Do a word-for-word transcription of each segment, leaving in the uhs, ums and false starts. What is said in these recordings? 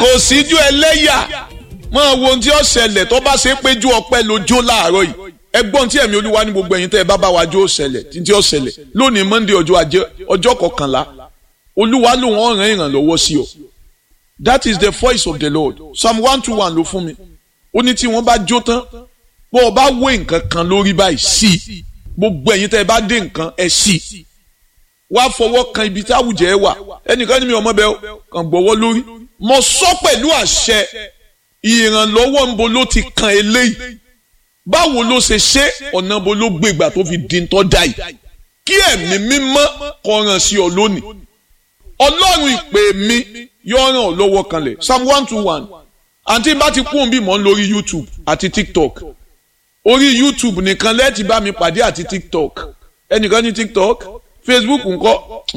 kò síjú ẹlẹ́yà máa wo ohun tí ó ṣẹlẹ̀ tó bá ṣe péjú ọpẹ́ lójó láàárọ̀ yìí ẹgbọ́n tí ẹ̀mí olúwa ní gbogbo ẹ̀yin tẹ́ ẹ bá bá wa jó ṣẹlẹ̀ títí ó ṣẹlẹ̀ lónìí monday ọjọ́ ajé ọjọ́ kọkànlá olúwa ló wọ́n rán ìrànlọ́wọ́ sí ọ that is the voice of the lord psalm one two one ló fún mi ó ní tí wọ́n bá jó tán bó o bá wé nǹkan kan lórí báyìí sí gbogbo ẹ̀yin tẹ́ ẹ bá dé nǹkan ẹ sí wá fọwọ́ kan ibi tí àwùjẹ ẹ wà ẹnìkan ní mi ọmọ bẹ́ẹ̀ kàn gbọ́wọ́ lórí mo sọ pẹ̀lú àṣẹ ìrànlọ́wọ́ ń bo ló ti kan eléyìí báwo ló ṣe ṣe ọ̀nà bo ló gbégbà tó fi di tọ́ da yìí kí ẹ̀mí mímọ́ kó ràn sí ọ lónìí ọlọ́run ìpè mi yóò ràn ọ́ lọ́wọ́ kanlẹ̀ psalm one two one àǹtí bá ti kún bí mò ń lórí youtube àti tiktok orí youtube nìkan lẹ́ẹ̀tì bá mi pàdé àti tiktok ẹnìkan ní tiktok facebook ńkọ́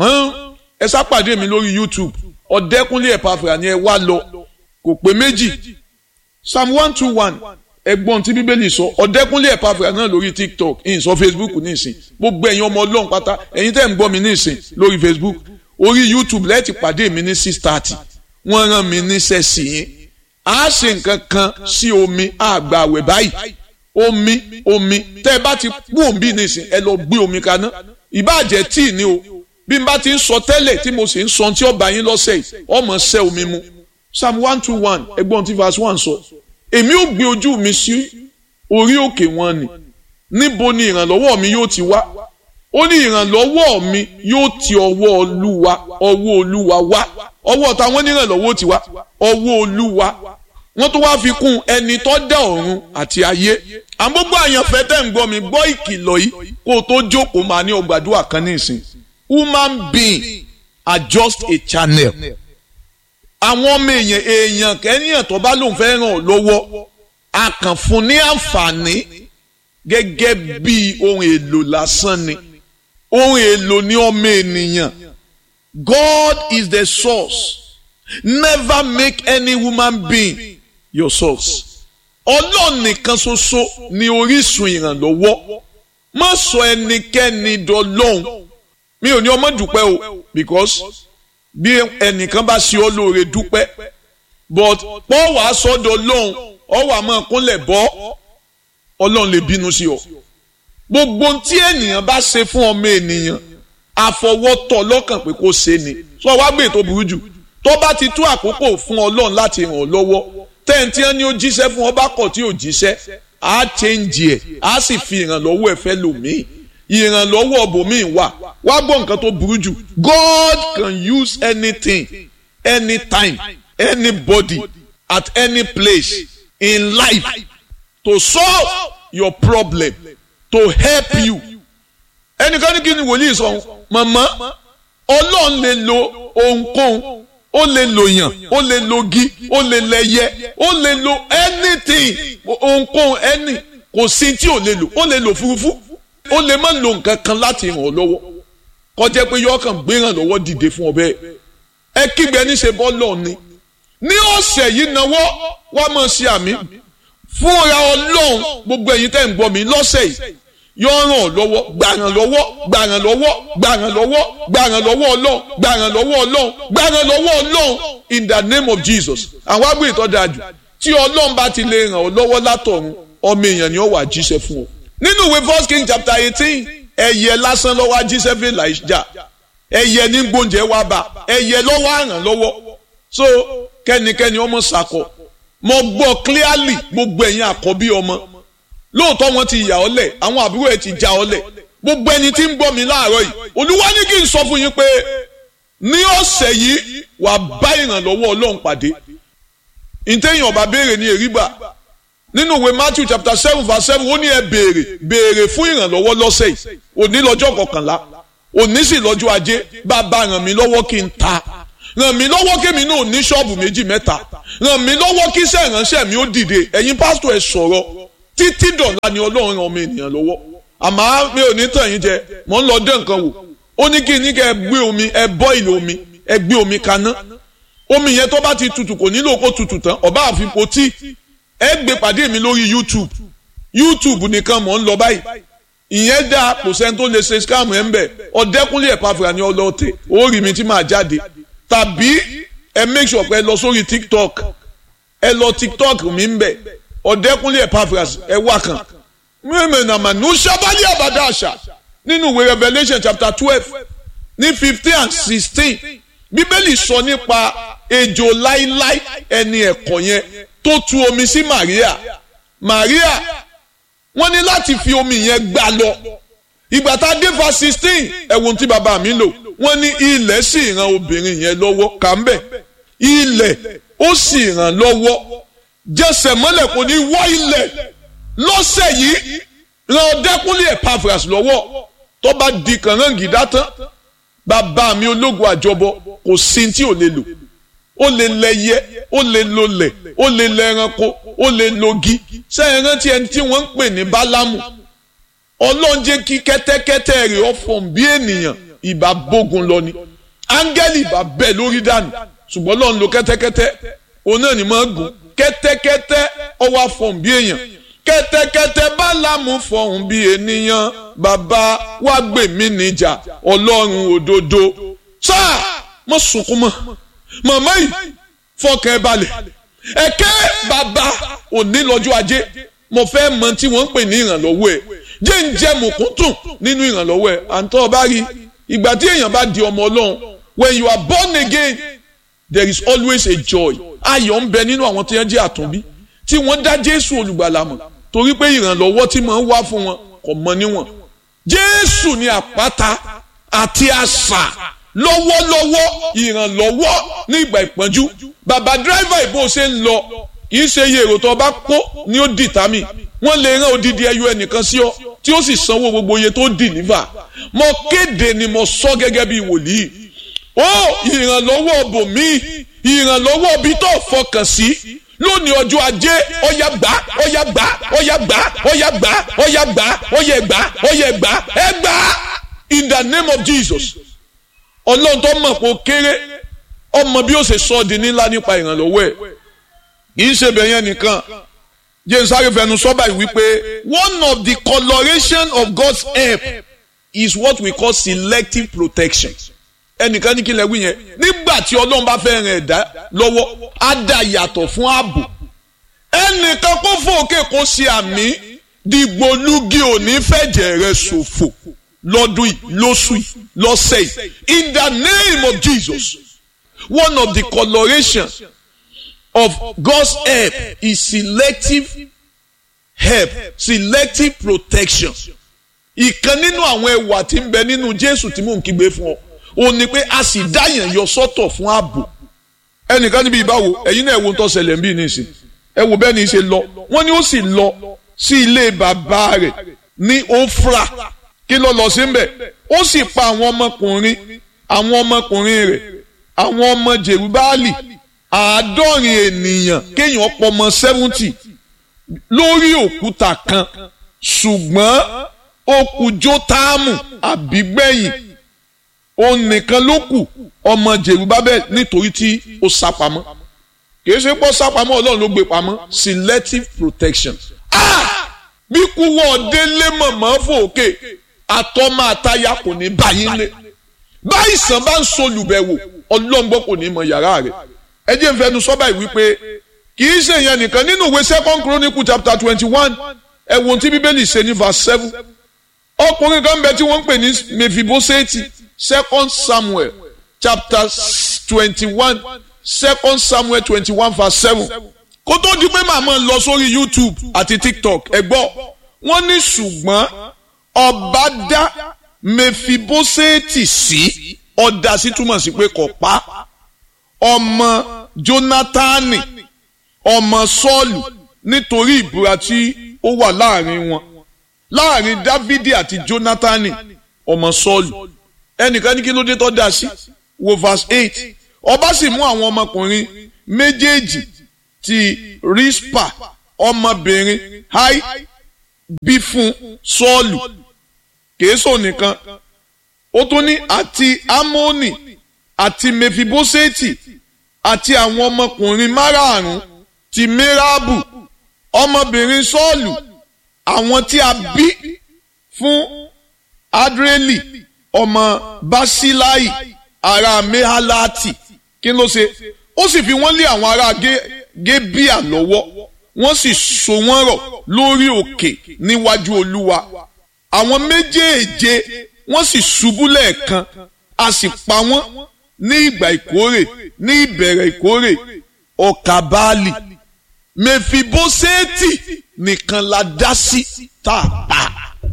ẹ sá pàdé mi lórí youtube ọ̀dẹ́kúnlé ẹ̀pàfẹ́ra ni ẹ wá lọ kò pé méjì psalm one two one ẹgbọ́n tí bíbélì sọ ọ̀dẹ́kúnlé ẹ̀pàfẹ́ra náà lórí tiktok ìyìn sọ facebook nísìn gbogbo ẹ̀yin ọmọ ọlọ́run pátá ẹ̀yin tẹ́ ń gbọ́ mi nísìn lórí facebook orí youtube lẹ́ẹ̀tì pàdé mi ní six thirty wọ́n rán mi níṣẹ́ sí yín a ṣe nǹkan kan sí omi àgbàwẹ̀ báyìí omi omi tẹ́ ẹ bá ti kú òǹbí nísìn ẹ lọ gbé omi kaná ìbáàjẹ́ tíì ní o bí n bá ti ń sọ tẹ́lẹ̀ tí mo sì ń sọ tí ọba yín lọ́sẹ̀ yìí ọmọ ṣẹ́ omi mu psalm one two one ẹgbọ́n tí verse one sọ èmi ò gbé ojú mi sí orí òkè wọn ni níbo ni ìrànlọ́wọ́ mi yóò ti wá ó ní ìrànlọ́wọ́ mi yóò ti ọwọ́ olúwa ọwọ́ olúwa wá ọwọ́ táwọn onírànlọ́wọ́ ti wá ọwọ́ olúwa wọ́n tó wá fi kún ẹni tó dá ọ̀run àti ayé àwọn gbogbo àyànfẹ́ tẹ́ ń gbọ́ mi gbọ́ ìkìlọ̀ yìí kó o tó jókòó máa ní ọgbàdúrà kan ní ìsìn human being are just a channel àwọn ọmọ èèyàn èèyàn kẹ́nìyàn tó bá lóun fẹ́ ràn ọ́ lọ́wọ́ a kàn fún ní àǹfààní gẹ́gẹ́ bí ohun èlò lásán ni ohun èlò ní ọmọ ènìyàn God is the source never make any human being your source ọlọ́run nìkan ṣoṣo ni orísun ìrànlọ́wọ́ má sọ ẹnikẹ́ni dọlọ́hun mi ò ní ọmọ dúpẹ́ o because bí ẹnìkan bá ṣe ọ lóore dúpẹ́ but pọ́ wàá sọ́dọ̀ lọ́hùn ọ wàá máa kúnlẹ̀ bọ́ ọlọ́run lè bínú sí ọ gbogbo tí ènìyàn bá ṣe fún ọmọ ènìyàn àfọwọ́tọ̀ lọ́kàn pé kó ṣe ni sọ wá gbé tó burú jù tó bá ti tó àkókò fún ọlọ́run láti ràn ọ́ lọ́wọ́ tẹ́ǹtì ẹni ó jíṣẹ́ fún ọba kọ̀ tí ò jíṣẹ́ á change ẹ̀ á sì fi ìrànlọ́wọ́ ẹ̀ fẹ́ lòmíì ìrànlọ́wọ́ ọbòmíì wà wá gbọ́ nǹkan tó burú jù God can use anything anytime anybody at any place in life to solve your problem to help you ẹnìkan ní kí ni wòlíì sọ màmá ọlọ́run lè lo ohunkóhun ó lè lo yàn ó lè lo gi ó lè lẹyẹ ó lè lo anything ohunkóhun any kò sí tí ò lè lò ó lè lo furuufú ó lè má lo nǹkan kan láti ràn ọ́ lọ́wọ́ kọjá pé yọ kàn gbé ràn lọ́wọ́ dìde fún ọ bẹ́ẹ̀ ẹ kígbe ní ṣe bọ́ọ̀lù ni ní ọ̀sẹ̀ yìí náwó wá máa ṣe àmì fúnra ọlọ́run gbogbo ẹ̀yin tẹ́ ń gbọ́ mi lọ́sẹ̀ yìí yọ ràn ọ́ lọ́wọ́ gbàràn lọ́wọ́ gbàràn lọ́wọ́ gbàràn lọ́wọ́ gbàràn lọ́wọ́ ọlọ́run gbàràn lọ́wọ́ ọlọ́run gbàràn lọ́wọ́ ọlọ́run in the name of Jesus àwọn agbóyè tó dáa jù tí ọlọ́run bá ti lè ràn ọ́ lọ́wọ́ látọ̀run ọmọ èèyàn ni ó wà jíṣẹ́ fún ọ nínú ìwé first king chapter eighteen ẹyẹ lásán lọ́wọ́ jíṣẹ́ fún Elijah ẹyẹ ní gbóúnjẹ wá bá ẹyẹ lọ́wọ́ àràn lọ́wọ́ so kẹ́nikẹ́ni ọmọ sàkọ mo gbọ́ clearly gbogbo ẹ̀yin àkọ́bí ọmọ lóòótọ́ wọn ti yà ọ́ lẹ̀ àwọn àbúrò ẹ̀ ti já ọ́ lẹ̀ gbogbo ẹni tí ń gbọ́ mi láàárọ̀ yìí olúwa ní kí n sọ fún yín pé ní ọ̀sẹ̀ yìí wà bá ìrànlọ́wọ́ ọlọ́run pàdé ìtẹ̀yìn ọba béèrè ní èrígbà nínú ìwé Matthew chapter seven verse seven ó ní ẹ béèrè béèrè fún ìrànlọ́wọ́ lọ́sẹ̀ yìí òní lọ́jọ́ kọkànlá òní sì lọ́jọ́ ajé bàbá ràn mí lọ́wọ́ kí n ta ràn mí lọ́wọ́ kí mi náà ní ṣọ́ọ̀bù méjì mẹ́ta ràn mí lọ́wọ́ kí iṣẹ́ ìránṣẹ́ mi ó dìde ẹ̀yin pásítọ̀ ẹ̀ sọ̀rọ̀ títí dọ̀la ni ọlọ́run ràn ọmọ ènìyàn lọ́wọ́ àmọ́ mi ò ní tàn yín jẹ mò ń lọ dé nǹkan wò ó ní kí ní kẹ́ ẹ gbé omi ẹ bọ́ìlì omi ẹ gbé omi kaná omi yẹn tó bá ti tutù kò nílò kó tutù tán ọba àfipò tí ẹ gbé pàdé mi lórí YouTube YouTube nìkan mò ń lọ báyìí ìyẹn dá kò sẹ́ni tó lè ṣe scam ẹ̀ ń bẹ̀ ọ̀dẹ́kúnlé Ẹ̀pàfùrà ní ọlọ́ọ̀tẹ̀ ó rí mi tí màá jáde tàbí ẹ make sure pé ẹ lọ sórí TikTok ẹ lọ TikTok mi ń bẹ Ọ̀dẹ́kúnlé Epaphras ẹ wá kan mímìnàmánú sábàlì àbàdà àṣà nínú ìwé Revelation chapter twelve ní fifteen and sixteen bíbélì sọ nípa ejò láíláí ẹni ẹ̀kọ́ yẹn tó tu omi sí Maria Maria wọ́n ní láti fi omi yẹn gbà lọ ìgbà tá a dé verse sixteen ẹ̀wọ̀n tí bàbá mi lò wọ́n ní ilẹ̀ sì ràn obìnrin yẹn lọ́wọ́ kà ń bẹ̀ ilẹ̀ ó sì ràn lọ́wọ́ jẹsẹ̀ mọ́lẹ̀ kò ní wọ́ ilẹ̀ lọ́sẹ̀ yìí ràn Ọ̀dẹ́kúnlé Epaphras lọ́wọ́ tó bá di kànáńgìdá tán bàbá mi ológun àjọbọ kò sí tí ò lè lò ó lè lẹyẹ ó lè lolẹ̀ ó lè lẹranko ó lè logi sẹ́yìn rántí ẹni tí wọ́n ń pè ní Bálámù Ọlọ́run jẹ́ kí kẹ́tẹ́kẹ́tẹ́ rẹ̀ ọ̀fọ̀n bí ènìyàn ìbá bógun lọ ni áńgẹ́lì ìbá bẹ̀ lórí dànù ṣùgbọ́n Ọlọ́run lo kẹ́tẹ́kẹ́tẹ́ òun náà ni máa gùn kẹ́tẹ́kẹ́tẹ́ ọwọ́ àfọ̀n bí èèyàn kẹ́tẹ́kẹ́tẹ́ Bálámù fọ̀hún bí ènìyàn bàbá wá gbè mí níjà Ọlọ́run òdodo sáà mọ́ sunkún mọ́ màmá yìí fọkàn ẹ balẹ̀ ẹ̀kẹ́ bàbá òní lọ́jọ́ ajé mo fẹ́ mọ tí wọ́n ń pè ní ìrànlọ́wọ́ ẹ̀ jẹ́ ń jẹ́ mùkúntùn nínú ìrànlọ́wọ́ ẹ̀ àǹtọ́ ọba rí ìgbà tí èèyàn bá di ọmọ Ọlọ́run when you are born again there is always a joy ayọ̀ ń bẹ nínú àwọn tí wọ́n jẹ́ àtúnbí tí wọ́n dá Jésù olùgbàlà mọ̀ torí pé ìrànlọ́wọ́ tí máa ń wá fún wọn kò mọ níwọ̀n Jésù ni àpáta àti asà lọ́wọ́lọ́wọ́ ìrànlọ́wọ́ ní ìgbà ìpọ́njú bàbá dírẹ́fà ìbò ṣe ń lọ kì í ṣe iye èrò tó bá kó ní ó dìtámì wọ́n lè rán odidi ẹyọ ẹnìkan sí ọ tí ó sì sanwó gbogbo iye tó dìlífà mo kéde ni mo sọ gẹ́gẹ́ bí wòlíì ó ìrànlọ́wọ́ bòmí ìrànlọ́wọ́ bí tó fọkàn sí lónìí ọjọ́ ajé ọ̀yà gbà ọ̀yà gbà ọ̀yà gbà ọ̀yà gbà ọ̀yà gbà ọ̀yà gbà ọ̀yà gbà ẹ gbà in the name of Jesus. Ọlọ́run tó mọ̀ pé ó kéré ọmọ bí ó ṣe sọ di nílá nípa ìrànlọ́wọ́ ẹ̀ kì í ṣe bẹ̀yẹn nìkan James sáré fẹnu sọ́bà yìí wípé one of the coloration of God's help is what we call selective protection ẹnìkan ní kí lẹ wí yẹn nígbà tí Ọlọ́run bá fẹ́ ràn ẹ̀dá lọ́wọ́ á dá yàtọ̀ fún ààbò ẹnìkan kó fòkè kó ṣe àmì dìgbòlugi òní fẹ̀jẹ̀ rẹ̀ ṣòfò lọ́dún yìí lóṣù yìí lọ́sẹ̀ yìí in the name of Jesus. One of the coloration of God's help is selective help selective protection. Ìkan nínú àwọn ẹwà tí ń bẹ nínú Jésù tí mò ń kígbe fún ọ ó ní pé a sì dáyàn yọ sọ́tọ̀ fún ààbò ẹnìkan níbi ìbáwo ẹ̀yin náà ẹ wo tó ṣẹlẹ̀ ń bí nísìn ẹ wo bẹ́ẹ̀ ni í ṣe lọ wọ́n ní ó sì lọ sí ilé bàbá rẹ̀ ní Ófra kí ló lọ sí ń bẹ̀ ó sì pa àwọn ọmọkùnrin àwọn ọmọkùnrin rẹ̀ àwọn ọmọ Jerubáàlì àádọ́rin ènìyàn kéèyàn pọ̀ mọ́ seventy lórí òkúta kan ṣùgbọ́n ó kù Jótámù àbígbẹ̀yìn òun nìkan ló kù ọmọ Jerubábẹ́lì nítorí tí ó sá pamọ́ kìí ṣe pọ́ sá pamọ́ Ọlọ́run ló gbé pamọ́ selective protection. ah bí kú wọ́n délé mọ̀mọ́ fòkè àtọ́mọ àtayá kò ní báyìí lé báyìí sàn bá ń solùbẹ̀wò ọlọ́ngbọ́n kò ní mọ yàrá rẹ̀ ẹ jẹ́ n fẹnu sọ́bà yìí wípé kì í ṣe yẹn nìkan nínú ìwé second chronicle chapter twenty one ẹ wo tí bíbélì ṣe ní verse seven ọkùnrin kan bẹ tí wọ́n ń pè ní Mèfìbóṣẹ́tì second Samuel chapter twenty one second Samuel twenty one verse seven kó tó di pé màmá lọ sórí YouTube àti TikTok ẹ gbọ́ wọ́n ní ṣùgbọ́n ọba dá Mèfìbóṣẹ́tì sí ọ̀dà sí túmọ̀ sí pé kò pa ọmọ Jónátánì ọmọ Sọ́ọ̀lù nítorí ìbúra tí ó wà láàrin wọn láàrin Dávidi àti Jónátánì ọmọ Sọ́ọ̀lù ẹnìkan ní kí ló dé tó dá sí wo verse eight ọba sì mú àwọn ọmọkùnrin méjèèjì ti Rispa ọmọbìnrin Hai bí fún Sọ́ọ̀lù kèésò nìkan ó tún ní àti Amoni àti Mèfìbóṣẹ́tì àti àwọn ọmọkùnrin márààrún ti Merabu ọmọbìnrin Sọ́ọ̀lù àwọn tí a bí fún Adreli ọmọ Basilai ará Mehalati kí ló ṣe ó sì fi wọ́n lé àwọn ará Gébíà lọ́wọ́ wọ́n sì so wọ́n rọ̀ lórí òkè níwájú Olúwa àwọn méjèèje wọ́n sì ṣubú lẹ́ẹ̀kan a sì pa wọ́n ní ìgbà ìkórè ní ìbẹ̀rẹ̀ ìkórè ọkà báàlì Mèfíbóṣẹ́tì nìkan la dá sí tá a pa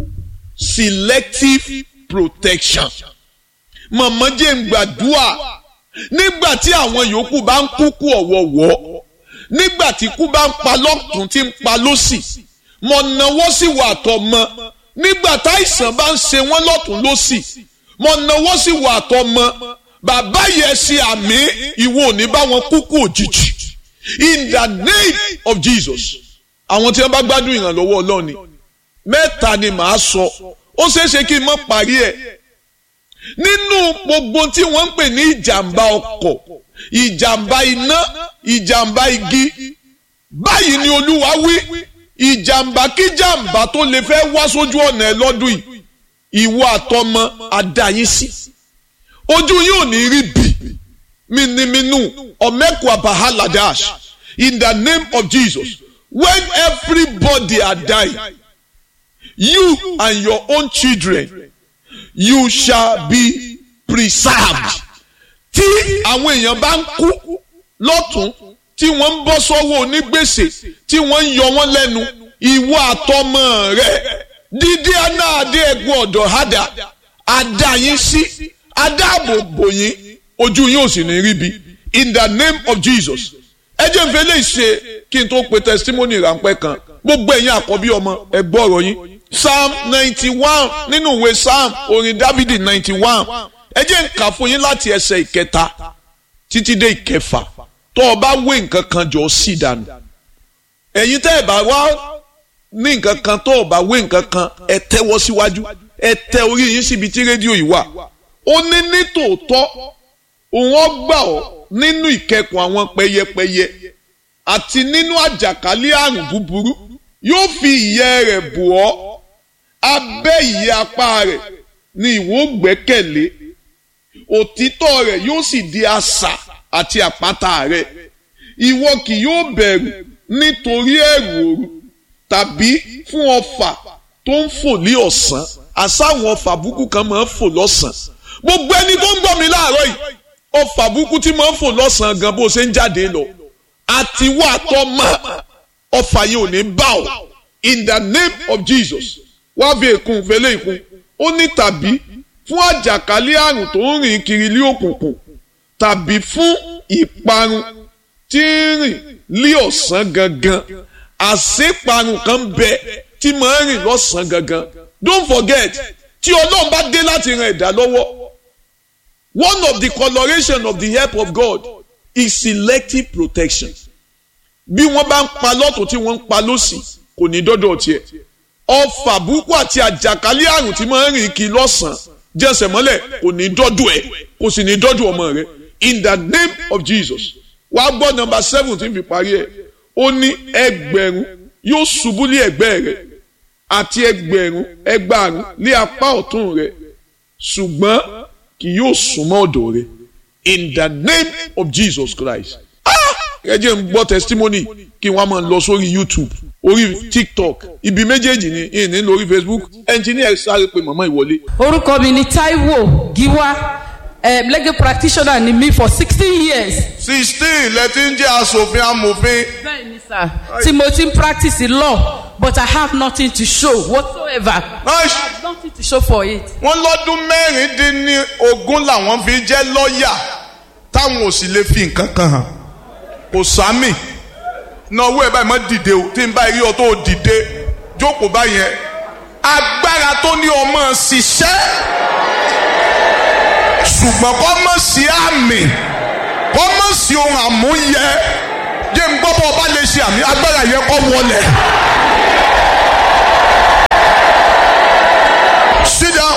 selective protection mọ̀mọ́ jẹ́ ń gbàdúrà nígbà tí àwọn yòókù bá ń kúkú ọ̀wọ̀wọ́ nígbà tí kú bá ń pa lọ́tún tí ń pa lósì mo náwó sí wà tọmọ nígbà táìsàn bá ń ṣe wọ́n lọ́tún lósì mo náwó sí wà tọmọ bàbá yẹn ṣe àmì ìwọ ò ní bá wọn kúkú òjijì in the name of Jesus. àwọn tí wọ́n bá gbádùn ìrànlọ́wọ́ Ọlọ́run ni mẹ́ta ni màá sọ ó ṣeé ṣe kí n má parí ẹ̀ nínú gbogbo tí wọ́n ń pè ní ìjàmbá ọkọ̀ ìjàmbá iná ìjàmbá igi báyìí ni Olúwa wí ìjàmbá kí jàmbá tó lè fẹ́ wá sójú ọ̀nà ẹ lọ́dún yìí ìwọ àtọmọ àdáyín sí ojú yóò ní rí bì mímínú ọ̀mẹ́kù àbáhálàdáṣ in the name of Jesus when everybody are dying you and your own children you shall be preserved. tí àwọn èèyàn bá ń kú lọ́tún tí wọ́n ń bọ́ sọ́wọ́ onígbèsè tí wọ́n ń yọ wọ́n lẹ́nu ìwọ àtọmọ rẹ̀ dídí aná adé ẹ̀gbọ́n ọ̀dọ̀ hádà adá yín sí adáàbòbò yín ojú yín ò sì ní rí bí in the name of Jesus. ẹ jẹ́ n fẹ́ lè ṣe kí n tó pe testimony ráńpẹ́ kan gbogbo ẹ̀yin àkọ́bí ọmọ ẹ gbọ́ ọ̀rọ̀ yín Psalm ninety one nínú ìwé Psalm orin Dávidi ninety one ẹ jẹ́ n kà fún yín láti ẹsẹ̀ ìkẹta títí dé ìkẹfà tó o bá wé nǹkan kan jọ sí dànù ẹ̀yin tẹ́ ẹ bá wá ní nǹkan kan tó o bá wé nǹkan kan ẹ tẹ́wọ́ síwájú ẹ tẹ orí yín síbi tí rédíò yìí wà ó ní ní tòótọ́ òun ó gbà ọ́ nínú ìkẹkùn àwọn pẹyẹpẹyẹ àti nínú àjàkálẹ̀ àrùn búburú yóò fi ìyẹ́ rẹ̀ bò ọ́ abẹ́ ìyẹ́ apá rẹ̀ ni ìwọ gbẹ́kẹ̀lé òtítọ́ rẹ̀ yóò sì di asà àti àpáta rẹ̀ ìwọ kì yóò bẹ̀rù nítorí ẹ̀rù òru tàbí fún ọfà tó ń fò ní ọ̀sán àsáwọn ọfà búkú kan máa ń fò lọ́sàn-án gbogbo ẹni tó ń gbọ́ mi láàárọ̀ yìí ọfà búkú tí máa ń fò lọ́sàn-án gan bó ṣe ń jáde lọ àti wà tó mọ́ ọfà yìí ò ní bá ọ in the name of Jesus wá fi èkún fẹlẹ́ ìkún ó ní tàbí fún àjàkálẹ̀ àrùn tó ń rìn kiri ní òkùnkùn tàbí fún ìparun tí ń rìn ní ọ̀sán gangan àṣeparun kan bẹ tí máa ń rìn lọ́sàn gangan don't forget tí Ọlọ́run bá dé láti ran ẹ̀dá lọ́wọ́ one of the coloration of the help of God is selective protection bí wọ́n bá ń pa lọ́tún tí wọ́n ń pa lósì kò ní dọ́dọ̀ tiẹ̀ ọfà burúkú àti àjàkálẹ̀ àrùn tí máa ń rìn kí lọ́sàn-án jẹ́sẹ̀ mọ́lẹ̀ kò ní dọ́dọ̀ ẹ̀ kò sì ní dọ́dọ̀ ọmọ rẹ̀ in the name of Jesus wàá gbọ́ number seven tí n fi parí ẹ̀ ó ní ẹgbẹ̀rún yóò ṣubú lé ẹ̀gbẹ́ rẹ̀ àti ẹgbẹ̀rún ẹgbàárún lé apá ọ̀tún rẹ̀ ṣùgbọ́n kì yóò súnmọ́ ọ̀dọ̀ rẹ̀ in the name of Jesus Christ. ẹ jẹ́ n gbọ́ testimony kí wọ́n máa lọ sórí YouTube orí TikTok ibi méjèèjì ni ìní lórí Facebook engineer sáré pé màmá ìwọlé. orúkọ mi ni Taiwo Giwa um, legal practitioner ni mi for sixteen years. sixteen lẹ́tí ń jẹ́ aṣòfin amòfin. bẹ́ẹ̀ ni sir tí mo ti ń practice law but I have nothing to show whatsoever. Nice. I have nothing to show for it. wọ́n lọ́dún mẹ́rìndínlógún làwọn fi jẹ́ lọ́ọ̀yà táwọn ò sì lè fi nǹkan kan hàn kò sámì náwó ẹ̀ báyìí má dìde o tí n bá rí ọ tó dìde jókòó báyẹn agbára tó ní ọmọ ṣiṣẹ́ ṣùgbọ́n kọ́ mọ̀ sí àmì kọ́ mọ̀ sí ohun àmúyẹ jẹ́ n gbọ́ bọ́ ọba lè ṣe àmì agbára yẹn kọ́ wọlé. Sit down.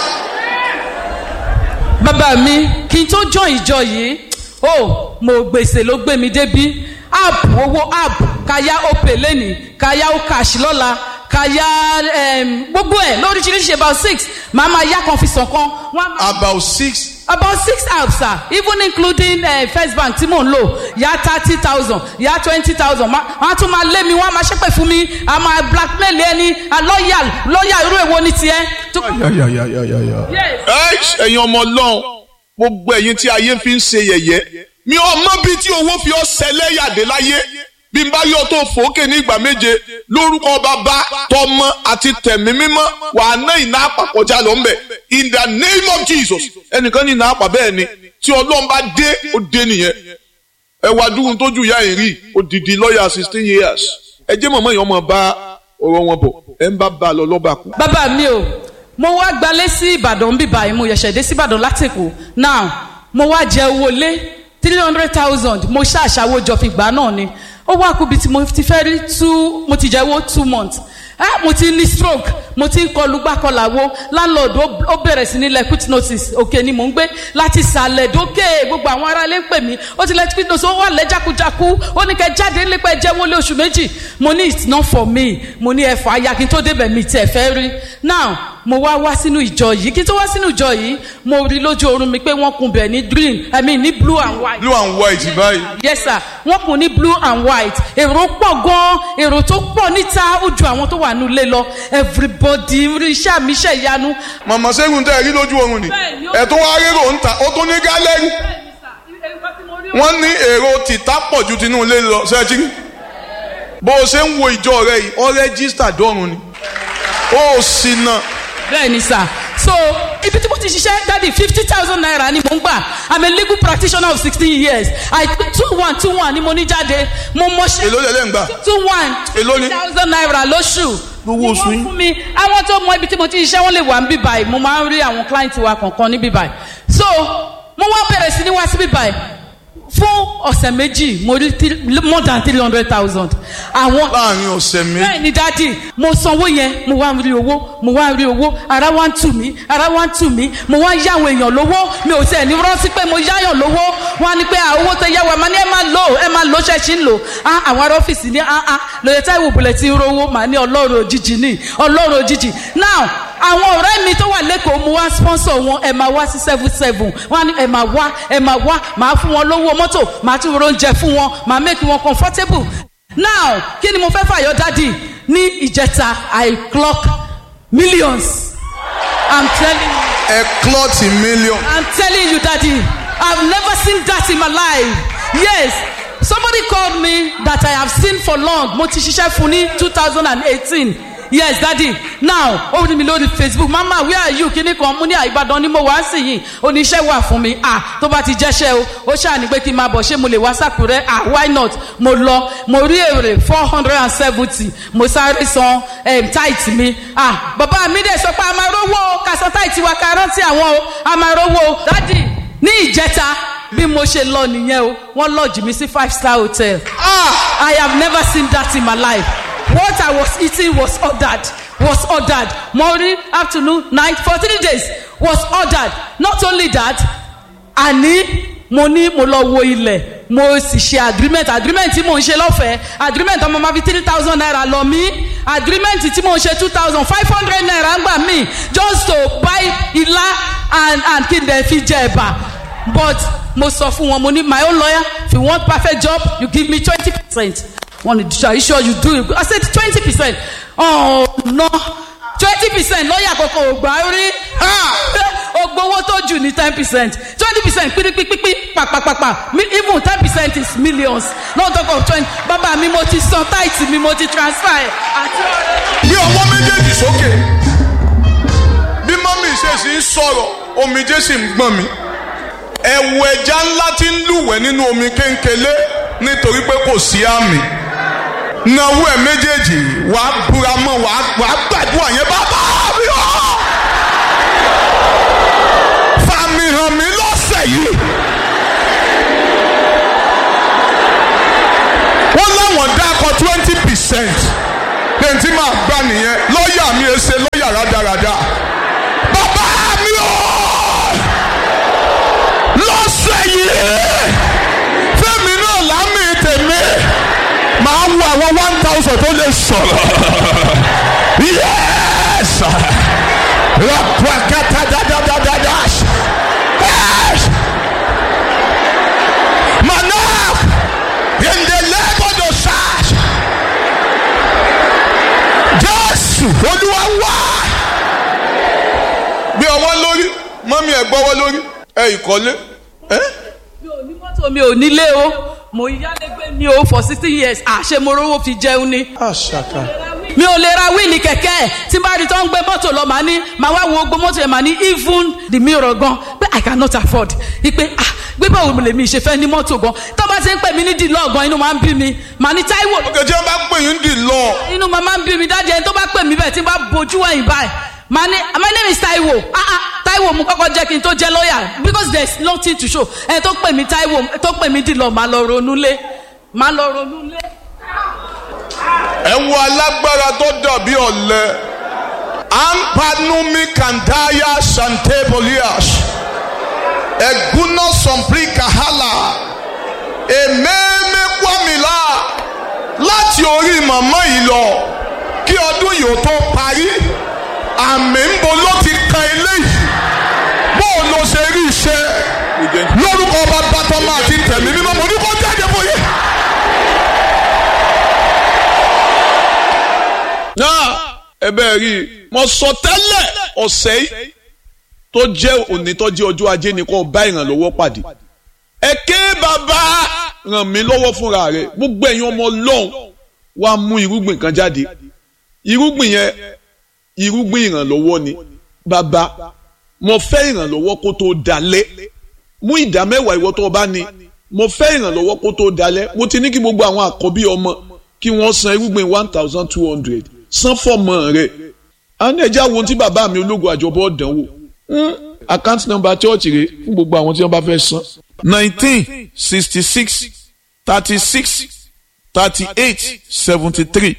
bàbá mi kí n tó join ìjọ yìí ó mo gbèsè ló gbé mi débi app owó app kaya opay lẹ́nìí kaya okash lọ́la àkàyà gbogbo ẹ̀ lóríṣiríṣi about six màá máa yá kan fi sàn kan. about six. about six apps sir even including uh, first bank tí mò ń lò yá thirty thousand yá twenty thousand wọ́n á tún máa lé mi wọ́n á máa ṣépè fún mi á máa blackmail ẹni lọ́ọ̀yà lọ́ọ̀yà irú èwo ni tiẹ̀. ẹ̀yin ọmọ ọlọ́run gbogbo ẹ̀yin tí ayé fi ń ṣe yẹ̀yẹ́ mi ò mọ bí tí owó fi ọ́ ṣẹlẹ́yàdé láyé bí n bá yọ tó fòókè ní ìgbà méje lórúkọ bàbá tọmọ àti tẹ̀mí mímọ́ wàá ná ìná àpàkọjá lọ ńbẹ in the name of Jesus ẹnìkan ní ìná àpà bẹ́ẹ̀ ni tí ọlọ́run bá dé ó dé nìyẹn ẹ wá dúró tójú ìyá yìí rí odidi lọ́ọ̀yà sixteen years ẹ jẹ́ mọ̀mọ́ yẹn ọmọ bá ọ̀rọ̀ wọn bọ̀ ẹ ń bá bá a lọ lọ́ba kú. bàbá mi o mo wá gbalé sí Ìbàdàn bíbá yìí mo yẹ̀ṣẹ̀ dé sí Ìbàdàn látẹ̀kọ̀ now mo wá jẹ owó lé three hundred thousand mo ṣàṣàwò jọ fi gbà náà ni ó wá kúbi tí mo ti fẹ́ rí two mo ti jẹ́wọ́ two months ah mo ti ní stroke mo ti ń kọlu gbàkọlàwó landlord ó bẹ̀rẹ̀ sí ní let quit notice òkè ni mò ń gbé láti sàlẹ̀ dókè gbogbo àwọn ará ilé ń pè mí ó ti let quit notice ó wà lẹ́jàkújakú ó ní kẹ́ jáde nípa ẹ̀jẹ̀ wọlé oṣù méjì mo ní it's not for me mo ní ẹ̀fọ́ aya kí n tó débẹ̀ mi tẹ̀ fẹ́ rí now mo wá wá sínú ìjọ yìí kí n tó wá sínú ìjọ yìí mo rí lójú oorun mi pé wọ́n kun bẹ̀ ní green i mean ní blue and white. blue and white báyìí. yes sir wọ́n kun ní blue and white èrò pọ̀ gan-an èrò tó pọ̀ níta ó ju àwọn tó wà nílé lọ everybody rí iṣẹ́ mi iṣẹ́ ìyanu. màmá sẹ́gun tẹ́ ẹ rí lójú oorun ni ẹ̀ tó wá rérò ń ta ó tó ní gálẹ́rì wọ́n ní èrò tìta pọ̀ ju tinú ilé lọ ṣẹ́ẹ́tì bó o ṣe ń wo ìjọ rẹ yìí ọ rẹ́gísítà dọ́run ni ó sì náà. bẹ́ẹ̀ ni sà so ibi tí mo ti ṣiṣẹ́ dadi fifty thousand naira ni mo ń gbà i'm a legal practitioner of sixteen years i two one two one ni mo ní jáde mo mọ ṣe. èló lẹ́lẹ́ ń gbà. two one èló ni. thousand naira lóṣù. gbogbo oṣù yín. fún mi àwọn tó mọ ibi tí mo ti ṣiṣẹ́ wọ́n lè wà ń bí báyìí mo máa ń rí àwọn client wa kọ̀ọ̀kan ní bí báyìí so mo wá bẹ̀rẹ̀ sí ní wá sí bí báyìí fún ọ̀sẹ̀ méjì mo rí more than three hundred thousand. àwọn láàrin ọ̀sẹ̀ méjì. bẹ́ẹ̀ ni dádì mo sanwó yẹn mo wá rí owó mo wá rí owó ara wá ń tù mí ara wá ń tù mí mo wá ń yá àwọn èèyàn lówó mi ò tẹ̀ ní rántí pé mo yáyàn lówó wọ́n á ní pé owó tẹ yá wa máa ní ẹ máa lò ẹ máa lò ṣẹ́ẹ̀ṣì ń lò àwọn ará ọ́fíìsì ní lóye táìwò bùlẹ̀ tí ń rówó màá ní ọlọ́run òjijì ní ọlọ́run òjijì now àwọn ọ̀rẹ́ mi tó wà lẹ́kọ̀ọ́ mo wá sponsor wọn ẹ máa wá sí seven seven wọ́n á ní ẹ máa wá ẹ máa wá máa fún wọn lówó mọ́tò máa tún oúnjẹ fún wọn máa make wọn comfortable now kí ni mo fẹ́ fàyọ dádì ní ìjẹta I clock millions I'm telling you. ẹ clock million. I'm telling you daddy I've never seen that in my life yes somebody called me that I have seen for long mo ti ṣiṣẹ́ fún ní two thousand eighteen. Yes, daddy. Now, ó rí mi lórí Facebook. Mama, where are you? Kíní kan mú ní Ìbàdàn ni mo wá sí yìí. Oníṣẹ́ wà fún mi. Ah, tó bá ti jẹ́ṣẹ́ o. Ó ṣáà ní pé kí n máa bọ̀ ṣé mo lè wá s'Àkúrẹ́. Ah, why not? Mo lọ. Mo rí èrè four hundred and seventy. Mo sáré san um, tight mi. Ah, bàbá mi dẹ̀ sọ pé a máa rówó o. Ká san tight wa ká rántí àwọn o. A máa rówó o. Daddy, ní ìjẹta bí mo ṣe lọ nìyẹn o. Wọ́n lodge mi sí five star hotel. Ah, I have never seen that in my life. What I was eating was ordered. Was ordered. Morning, afternoon, night, for three days was ordered. Not only that, àní mo ní mo lọ wo ilẹ̀ mo sì ṣe agreement agreement tí mo ń ṣe lọ́fẹ̀ẹ́ agreement ọmọ máa fi three thousand naira lọ mí agreement tí mo ń ṣe two thousand five hundred naira ń gbà mí just to buy ilá and and kí n dẹ̀ fi jẹ ẹ̀bà but mo sọ fún wọn mo ní my own lawyer if you want perfect job you give me twenty percent. One, are you sure you do it? I said twenty percent. Oh no, twenty percent. Lọ́yà kọ̀ọ̀kan ò gbà rí. Ògbówó tó jù ní ten percent. Twenty percent pírípípípí pàpàpàpà. Even ten percent is millions. No talk of twenty. Bàbá mi mo ti san tight mi mo ti transfer ẹ̀. Àti ọ̀rẹ́. Bí ọwọ́ méjèèjì sókè. Bí mọ́mí ṣe sì ń sọ̀rọ̀, omijé sì ń gbọ̀n mi. Ẹ̀wù ẹja ńlá ti ń lúwẹ̀ nínú omi kéńkélé nítorí pé kò sí àmì. Nàwó ẹ̀ méjèèjì wà á búra mọ́ wà á gbàdúrà yẹn bàbá mi ọ́. Fàmì hàn mí lọ́sẹ̀ yìí. Wọ́n láwọn dákọ̀ twenty percent. Lẹ́yìn tí màá gbà nìyẹn lọ́ọ̀yà mi ẹ ṣe lọ́ọ̀yà rádaràda. Bàbá mi ọ́. Lọ́sẹ̀ yìí. Fẹ́mi náà lámì tèmi. Màá wo àwọn one thousand tó lè sọ̀rọ̀. Yes. Yes. Manak in the leg of the sash. Jésù Olúwa wá. Bí ọwọ́ lórí, mọ́mí ẹ̀ gbọ́wọ́ lórí, ẹ̀ ìkọ́lé. mi ò ní mọ́tò mi ò nílé o mo yálégbé ní o for sixty years àṣẹ mo rówó fi jẹun ni. Àṣàkà. mi ò lè ra wíìlì kẹ̀kẹ́ tí bá rí tó ń gbé mọ́tò lọ màá ní màá wá wo gbogbo mọ́tò yẹn màá ní even the mirror gan pé I cannot afford ipe ah gbígbà wo lèmi ṣe fẹ́ ní mọ́tò gan tó bá ti ń pè mí ní dìlọ́ gan inú máa ń bí mi màá ní Táíwò. Òkè tí wọ́n bá pè yín dì lọ. inú máa ń bí mi dájú ẹni tó bá pè mí bẹ́ẹ̀ tí bá bojú wẹ̀yìn báyìí màá ní my name is Táíwò ah ah Táíwò mo kọ́kọ́ jẹ́ kí n tó jẹ́ lọ́ọ̀yà because there is nothing to show ẹni tó pè mí Táíwò tó pè mí dìlọ́ màá lọ ronú lé màá lọ ronú lé. Ẹ wo alágbára tó dàbí ọ̀lẹ. Ampanumi kandaya santebolias. Eguna sompri kahala. Ememe kwamila. Láti orí màmá yìí lọ kí ọdún yìí ó tó parí. Àmì ń bo ló ti kan eléyìí. Bó o lọ ṣe rí iṣẹ́. Lórúkọ bàbá tọ́mọ àti tẹ̀mí mímọ́ mo ní kó jáde fún yín. Náà ẹ bẹ́ẹ̀ rí i mo sọ tẹ́lẹ̀ ọ̀sẹ̀ yìí tó jẹ́ òní tó jẹ́ ọjọ́ ajé ni kò bá ìrànlọ́wọ́ pàdé. Ẹ ké bàbá ràn mí lọ́wọ́ fúnra rẹ̀ gbogbo ẹ̀yin ọmọ Ọlọ́run wá mú irúgbìn kan jáde. Irúgbìn yẹn irúgbìn ìrànlọ́wọ́ ni. Bàbá mo fẹ́ ìrànlọ́wọ́ kó tó dalẹ̀. Mú ìdá mẹ́wàá ìwọ tó bá ní. Mo fẹ́ ìrànlọ́wọ́ kó tó dalẹ̀. Mo ti ní kí gbogbo àwọn àkọ́bí ọmọ kí wọ́n san irúgbìn one thousand two hundred. San fọmọ rẹ àwọn ẹja wo tí bàbá mi ológun àjọbọ dánwò account number church rẹ fún gbogbo àwọn tí wọ́n bá fẹ́ san nineteen sixty six thirty six thirty eight seventy three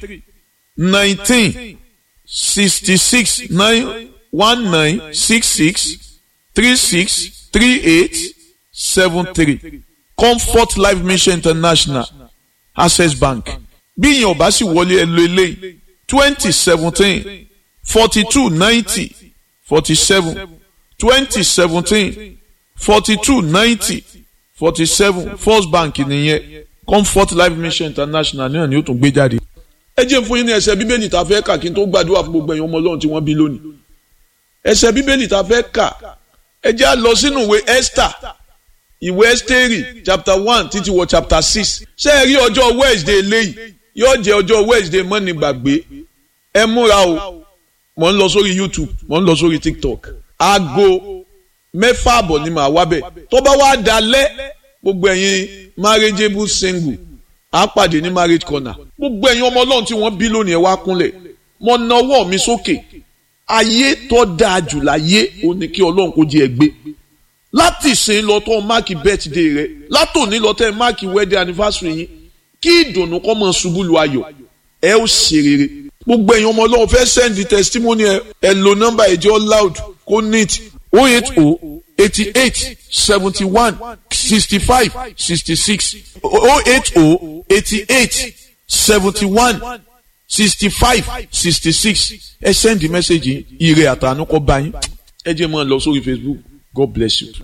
nineteen sixty six nine one nine six six three six three eight seven three Comfort Life Mission International Access Bank bí ìyẹn ò bá sì wọlé ẹ lo eléyìí twenty seventeen forty two ninety forty seven twenty seventeen forty two ninety forty seven First Bank nìyẹn Comfort Life Mission International náà ni ó tún gbé jáde. Ẹ jẹ́ fún yín ní ẹsẹ̀ bíbélì tá a fẹ́ kà kí n tó gbàdúrà fún gbogbo ẹ̀yin ọmọ Ọlọ́run tí wọ́n bí lónìí. Ẹsẹ̀ bíbélì tá a fẹ́ kà ẹ jẹ́ á lọ sínú ìwé Esther ìwé Ẹ́sítérì chapter one títí wọ chapter six. Ṣé ẹ rí ọjọ́ Wednesday léyìí yóò jẹ́ ọjọ́ Wednesday mọ́ni gbàgbé ẹ múra o mò ń lọ sórí YouTube mò ń lọ sórí TikTok aago mẹ́fà àbọ̀ ni màá wá bẹ̀ tó bá wá dalẹ̀ gbogbo ẹ̀yin marriageable single á pàdé ní marriage corner gbogbo ẹ̀yin ọmọ Ọlọ́run tí wọ́n bí lónìí ẹ wá kúnlẹ̀ mo na ọwọ́ mi sókè ayé tó dáa jù láyé ó ní kí Ọlọ́run kó jẹ́ ẹ gbé láti ìsìn lọ tó máàkì birthday rẹ látòní lọ tẹ́ máàkì wedding anniversary yín kí ìdùnnú kó máa ṣubú lu ayọ̀ ẹ ó ṣe rere gbogbo ẹ̀yin ọmọ Ọlọ́run fẹ́ send the testimony ẹ ẹ lo nọ́mbà ẹ̀jẹ̀ loud kó neat oh eight oh eighty eight seventy one sixty five sixty six oh eight oh eighty eight seventy one sixty five sixty six ẹ send the message yìí ire àtàánú kó bá yín ẹ jẹ́ máa lọ sórí Facebook God bless you.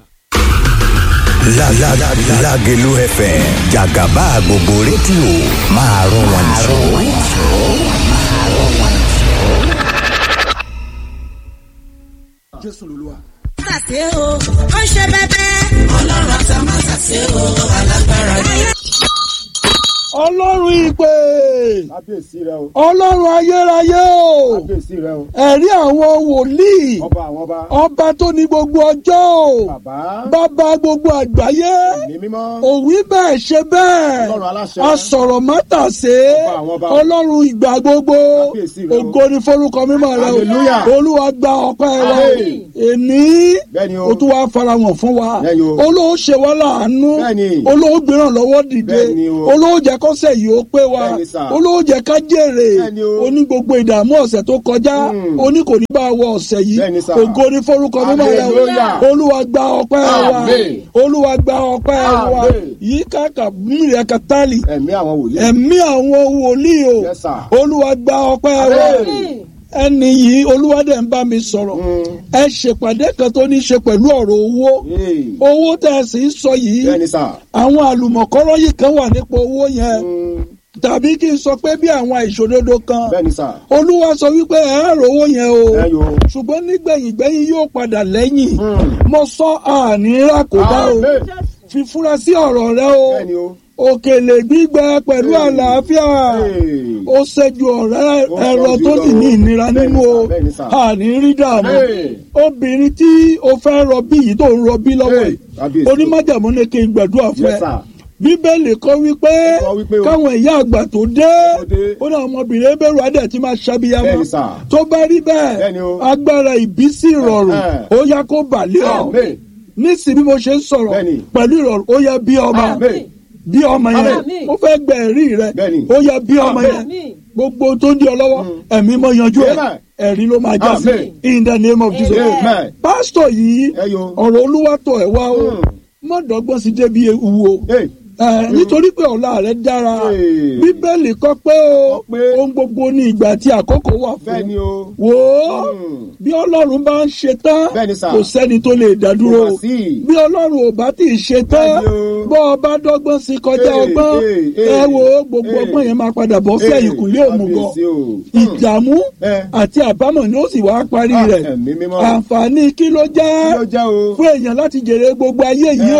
La la la la Lágelú F M Jàgàbá gbogbo rédíò máa rọ wọn jù. Jésù lolúwa. Ṣàṣe o, ó ń ṣe bẹ́bẹ́. Ọlọ́run àti àmọ́ ṣàṣe o, alágbára ni. Ọlọ́run ìpè. Kábíyèsí rẹ o. Ọlọ́run ayérayé o. Kábíyèsí rẹ o. Ẹ̀rí àwọn wòlíì. Ọba àwọn ọba. Ọba tó ní gbogbo ọjọ́ o. Bàbá. Bàbá gbogbo àgbáyé. Ẹ̀mí mímọ́. Òwí bẹ́ẹ̀ ṣe bẹ́ẹ̀. Ọlọ́run aláṣẹ. Asọ̀rọ̀ mátàsé. Ọba àwọn ọba. Ọlọ́run ìgbà gbogbo. Kábíyèsí rẹ o. Ògo ni forúkọ mímọ́ rẹ o. Hallelujah. Olúwa gba ọpẹ́ wa. Àmín. Èní. Bẹ́ẹ̀ni o. O tún wá farahàn fún wa. Bẹ́ẹ̀ni o. Olóò ṣe wá láàánú. Bẹ́ẹ̀ni. Olóò gbéràn lọ́wọ́ dìde. Bẹ́ẹ̀ni o. Olóò jẹ́ kọ́sẹ̀ yìí ó pé wa Bẹ́ẹ̀ni sà. olówó jẹ ká jèrè Bẹ́ẹ̀ni o. oní gbogbo ìdààmú ọ̀sẹ̀ tó kọjá Mm. oní kò ní bá wọ ọ̀sẹ̀ yìí Bẹ́ẹ̀ni sà. ògo ní forúkọ mímọ́ rẹ o. Hallelujah. Olúwa gba ọpẹ́ wa Amen. Olúwa gba ọpẹ́ wa Amen. yìí kàkà mílíọ̀nù kàtàlì Ẹ̀mí àwọn wòlíì. ẹ̀mí àwọn wòlíì o Yes, sir. Olúwa gba ọpẹ́ wa Amen. ẹni yìí olúwadẹ̀ ń bá mi sọ̀rọ̀ ẹ ṣèpàdé kan tó ní ṣe pẹ̀lú ọ̀rọ̀ owó owó tẹ̀ ẹ sì ń sọ yìí àwọn àlùmọ̀kọ́rọ́ yìí kan wà nípa owó yẹn tàbí kí n sọ pé bí àwọn àìṣòdodo kan olúwa sọ wípé ẹ rò owó yẹn o ṣùgbọ́n nígbẹ̀yìngbẹ̀yìn yóò padà lẹ́yìn mo sọ àníra kò dá o fífúra sí ọ̀rọ̀ rẹ o òkèlè gbígbẹ pẹ̀lú àlàáfíà ó ṣẹ́jú ọ̀rẹ́ ẹ̀rọ tó dì ní ìnira nínú o àní rí dààmú obìnrin tí o fẹ́ rọbí yìí tó ń rọbí lọ́wọ́ yìí onímájàmú ní kí n gbàdúrà fún ẹ bíbélì kọ́ wípé káwọn ìyá àgbà tó dé ó náà ọmọbìnrin bẹ̀rù adẹ̀ tí máa ṣàbíyamọ tó bá rí bẹ́ẹ̀ agbára ìbísí ìrọ̀rùn ó yá kó bàlẹ́ ọ nísìnyí bí mo ṣe ń sọ̀rọ̀ pẹ̀lú ìrọ̀rùn ó yá bí ọmọ bí ọmọ yẹn ó fẹ́ gbẹ ẹ̀rí rẹ ó yá bí ọmọ yẹn gbogbo tó ń di ọ lọ́wọ́ ẹ̀mí mọ́ yanjú ẹ̀ ẹ̀rí ló máa já sí in the name of Jesus. pásítọ̀ yìí ọ̀rọ̀ olúwa tọ̀ ẹ̀ wá o mọ̀dọ́gbọ́n sí débi ewu o nítorí pé ọ̀la rẹ̀ dára bíbélì kọ́ pé o ohun gbogbo ní ìgbà tí àkókò wà fún wò ó bí ọlọ́run bá ń ṣe tán kò sẹ́ni tó lè dá dúró bí ọlọ́run ò bá tí ì ṣe tán bọ́ ọ bá dọ́gbọ́n sí kọjá ọgbọ́n ẹ wò ó gbogbo ọgbọ́n yẹn máa padà bọ́ sí ẹ̀yìnkùlé òmùgọ̀ ìdààmú àti àbámọ̀ ni ó sì wá parí rẹ̀ àǹfààní kí ló jẹ́ fún èèyàn láti jèrè gbogbo ayé yìí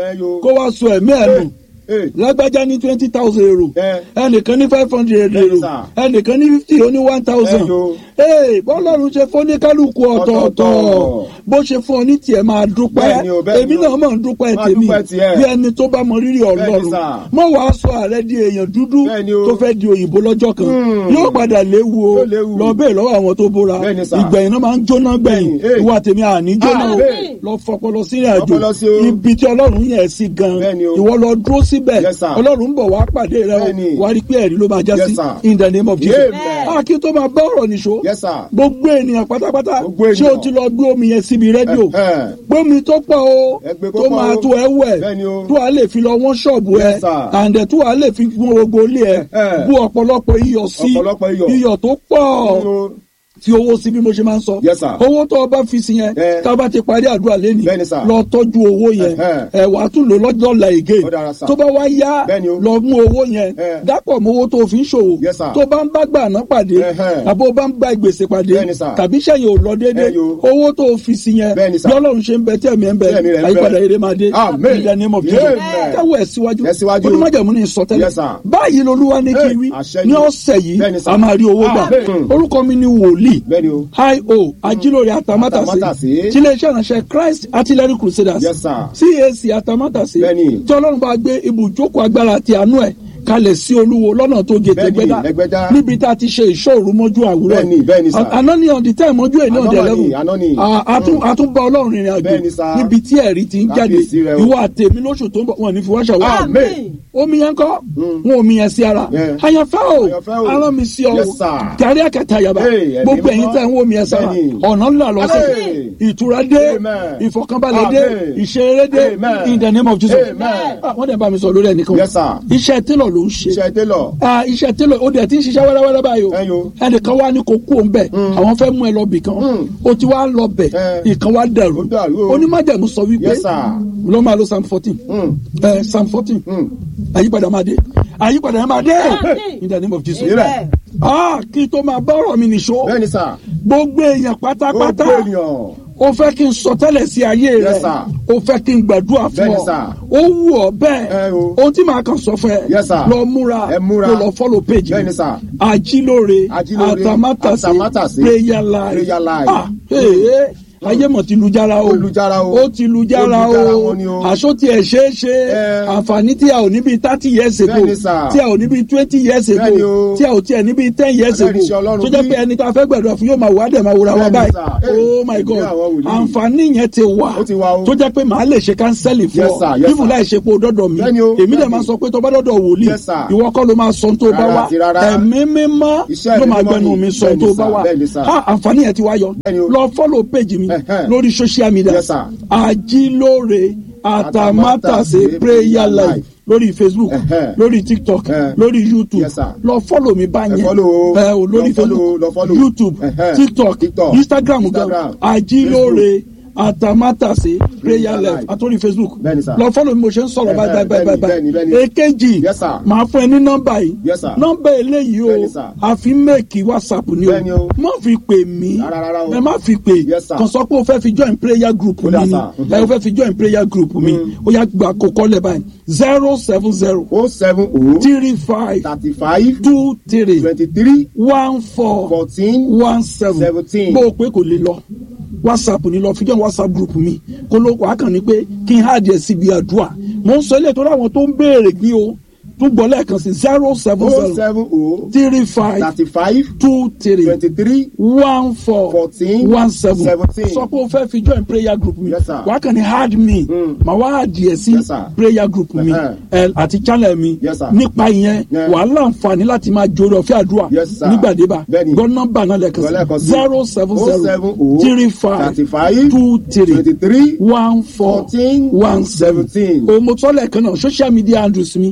o kó wá sọ ẹ̀mí ẹ̀ nù lágbájá ní twenty thousand euro ẹnìkan ní five hundred euro ẹnìkan ní fifty ó ní one thousand bọ́lọ́run ṣe fún ní kálukú ọ̀tọ̀ọ̀tọ̀ bó ṣe fún ọ ní tiẹ̀ máa dúpẹ́ èmi náà máa ń dúpẹ́ tèmi bí ẹni tó bá mọ rírì ọlọ́run mọ wàá sọ ààrẹ di èèyàn dúdú tó fẹ́ di òyìnbó lọ́jọ́ kan yóò padà léwu o lọ bẹ́ẹ̀ lọ́wọ́ àwọn tó bóra ìgbẹ̀yìn náà máa ń jóná gbẹ̀yìn ìwà tèmi àní jóná o lọ fọpọlọ sí ìrìn àjò ibi tí ọlọ́run yẹn sí gan ìwọ lọ dúró sí síbẹ̀ ọlọ́run ń bọ̀ wá pàdé rẹ o wá rí pé ẹ̀rí ló máa já sí in the name of Jesus. kí tó máa bá ọ̀rọ̀ nìṣó gbogbo ènìyàn pátápátá ṣé o ti lọ gbé omi yẹn síbi rédíò gbómi tó pọ̀ o tó máa tó ẹ wẹ̀ tó a lè fi lọ wọ́n ṣọ́ọ̀bù ẹ àǹdẹ̀ tó a lè fi gún gbogbo ilé ẹ bú ọ̀pọ̀lọpọ̀ iyọ̀ sí iyọ̀ tó pọ̀ fi owó sí bí mo ṣe máa ń sọ owó tó o bá fi sí yẹn tá a bá ti parí àdúrà lẹ́nìí lọ tọ́jú owó yẹn ẹ wà á tún lò lọ́jọ́ la again tó bá wá yá lọ mú owó yẹn dápọ̀ mọ́ owó tó o fi ń ṣòwò tó bá ń bá gbà ná pàdé àbó bá ń bá gbèsè pàdé tàbí sẹ́yìn ò lọ déédéé owó tó o fi sí yẹn bí ọlọ́run ṣe ń bẹ tẹ̀mí ẹ̀ ń bẹ àyípadà eré máa dé in the name of Jesus káwọ́ ẹ̀ síwájú onímọ̀jẹ̀mú ni ìsọtẹ́lẹ̀ báyìí lolúwa ní kí wí ní ọ̀sẹ̀ yìí a máa rí owó gbà orúkọ mi ni wòlíì hi o ajilore atamátàsé tí iléeṣẹ́ ìránṣẹ́ Christ Artillery Crusaders C A C atamátàsé tí ọlọ́run bá gbé ibùjókòó agbára àti àánú ẹ̀ kalẹ̀ sí olúwo lọ́nà tó gé tẹ́gbẹ́dá níbi tá a ti ṣe ìṣòro mọ́jú àwùrọ̀ àná ní ọ̀dì tẹ́ mọ́jú ẹ̀ ní ọ̀dẹ̀ lẹ́wù àtúbọ̀ ọlọ́run rìnrìn àjò níbi tí ẹ̀rí ti ń jáde ìwọ àtẹ̀mí lóṣù tó ń bọ̀ wọn ní fi wá ṣàwọ́ omi yẹn kọ́ wọn omi yẹn sí ara àyànfẹ́ o ara mi sí ọ gàrí àkàtà yàrá gbogbo ẹ̀yin tẹ́ ń wọ́n omi yẹn sára ọ̀nà ńlá lọ́sẹ̀ ìtura dé ìfọ̀kànbalẹ̀ dé ìṣeré dé in the name of Jesus wọ́n dẹ̀ bá mi sọ lórí ẹnìkan iṣẹ́ télọ̀ ló ń ṣe iṣẹ́ télọ̀ iṣẹ́ télọ̀ ó dẹ̀ ti ń ṣiṣẹ́ wẹ́rẹ́wẹ́rẹ́ báyìí o ẹnìkan wá ní kó kú òun bẹ̀ àwọn fẹ́ mú ẹ lọ bì kan o ti wá lọ bẹ̀ ìkan wá dẹ̀rù onímọ̀jẹ̀mú sọ wípé ló máa lo psalm fourteen psalm fourteen àyípadà máa dé àyípadà máa dé in the name of Jesus. ah kí tó máa bá ọ̀rọ̀ mi nìṣó gbogbo èèyàn pátápátá o fẹ́ kí n sọ tẹ́lẹ̀ sí ayé rẹ̀ o fẹ́ kí n gbàdúrà fún ọ o wù ọ bẹ́ẹ̀ ohun tí màá kàn sọ fún ẹ lọ múra kó lọ follow page mi Ajílóore Atamátàsé prayer life ah ee ayé mọ̀ ti lu jára o ó ti lu jára o àṣọ tí ẹ̀ ṣe é ṣe àǹfààní tí a ò níbi thirty years ago tí a ò níbi twenty years ago tí a ò tiẹ̀ níbi ten years ago tó jẹ́ pé ẹni tá a fẹ́ gbẹ̀dọ̀ fún yóò máa wá dẹ̀ máa wúra wá báyìí oh my God àǹfààní yẹn ti wà tó jẹ́ pé màá lè ṣe kánsẹ́lì fún ọ bíbù láì ṣe pé o dọ́dọ̀ mi èmi dẹ̀ máa sọ pé tó bá dọ́dọ̀ wòlíì ìwọ kọ́ ló máa sọ tó bá wá ẹ̀mí mímọ́ ló máa gbẹnu mi sọ tó bá wá àǹfààní yẹn ti wá yọ lọ follow page mi lórí social media Ajílóore Atamátàsé prayer life lórí Facebook Ẹ̀hẹ́. lórí TikTok Ẹ̀hẹ́. lórí YouTube Yes, sir. lọ follow mi báyẹn Ẹ follow o. ẹ o lórí Lọ follow, Facebook lọ follow. YouTube Ẹ̀hẹ́. TikTok TikTok, Instagram gan Instagram, Ajílóore Atamátàsé prayer life àtòrí Facebook Bẹ́ẹ̀ni, sir. lọ follow mi mo ṣe ń sọ̀rọ̀ báyìí báyìí báyìí bẹ́ẹ̀ni, bẹ́ẹ̀ni. báyìí èkejì Yes, sir. màá fún ẹ ní nọ́mbà yìí Yes, sir. nọ́mbà eléyìí o Bẹ́ẹ̀ni, sir. àfi méèkì WhatsApp ni Bẹ́ẹ̀ni o o. má fi pè mí Rárá, rárá o. ẹ má fi pè Yes, sir. kàn sọ pé o fẹ́ fi join prayer group mi Ó dà, ni sir. Mhm. ẹ o fẹ́ fi join prayer group mi ó yá gba àkókò lẹ́ báyìí zero seven zero O seven O three five thirty five two three twenty three one four fourteen one seven seventeen. bó o pé kò lè lọ whatsapp ni lọ fi jẹ́ whatsapp group mi kó ló wàá kàn ní pé kí n háàdì ẹ̀ síbi àdúrà mo ń sọ ilé tó láwọn tó ń béèrè gbé o tún gbọ́ lẹ́ẹ̀kan sí zero seven O zero seven O three five thirty five two three twenty three one four fourteen one seven seventeen. sọ pé o fẹ́ fi join prayer group mi Yes, sir. wàá kàn ní hard me màá wá háàdì ẹ̀ sí Yes, sir. prayer group mi Uh-huh. ẹ àti channel mi Yes, sir. nípa ìyẹn Yeah. wàá láǹfààní láti máa jòrò ọ̀fẹ́ àdúrà Yes, sir. nígbàdébà Bẹ́ẹ̀ni. gbọ́ nọ́mbà náà lẹ́ẹ̀kan Lẹ́ẹ̀kan sí sí. zero seven O zero seven O three five thirty five two three twenty three one four fourteen one seven seventeen. òmùtọ́lẹ̀ kan náà social media handles mi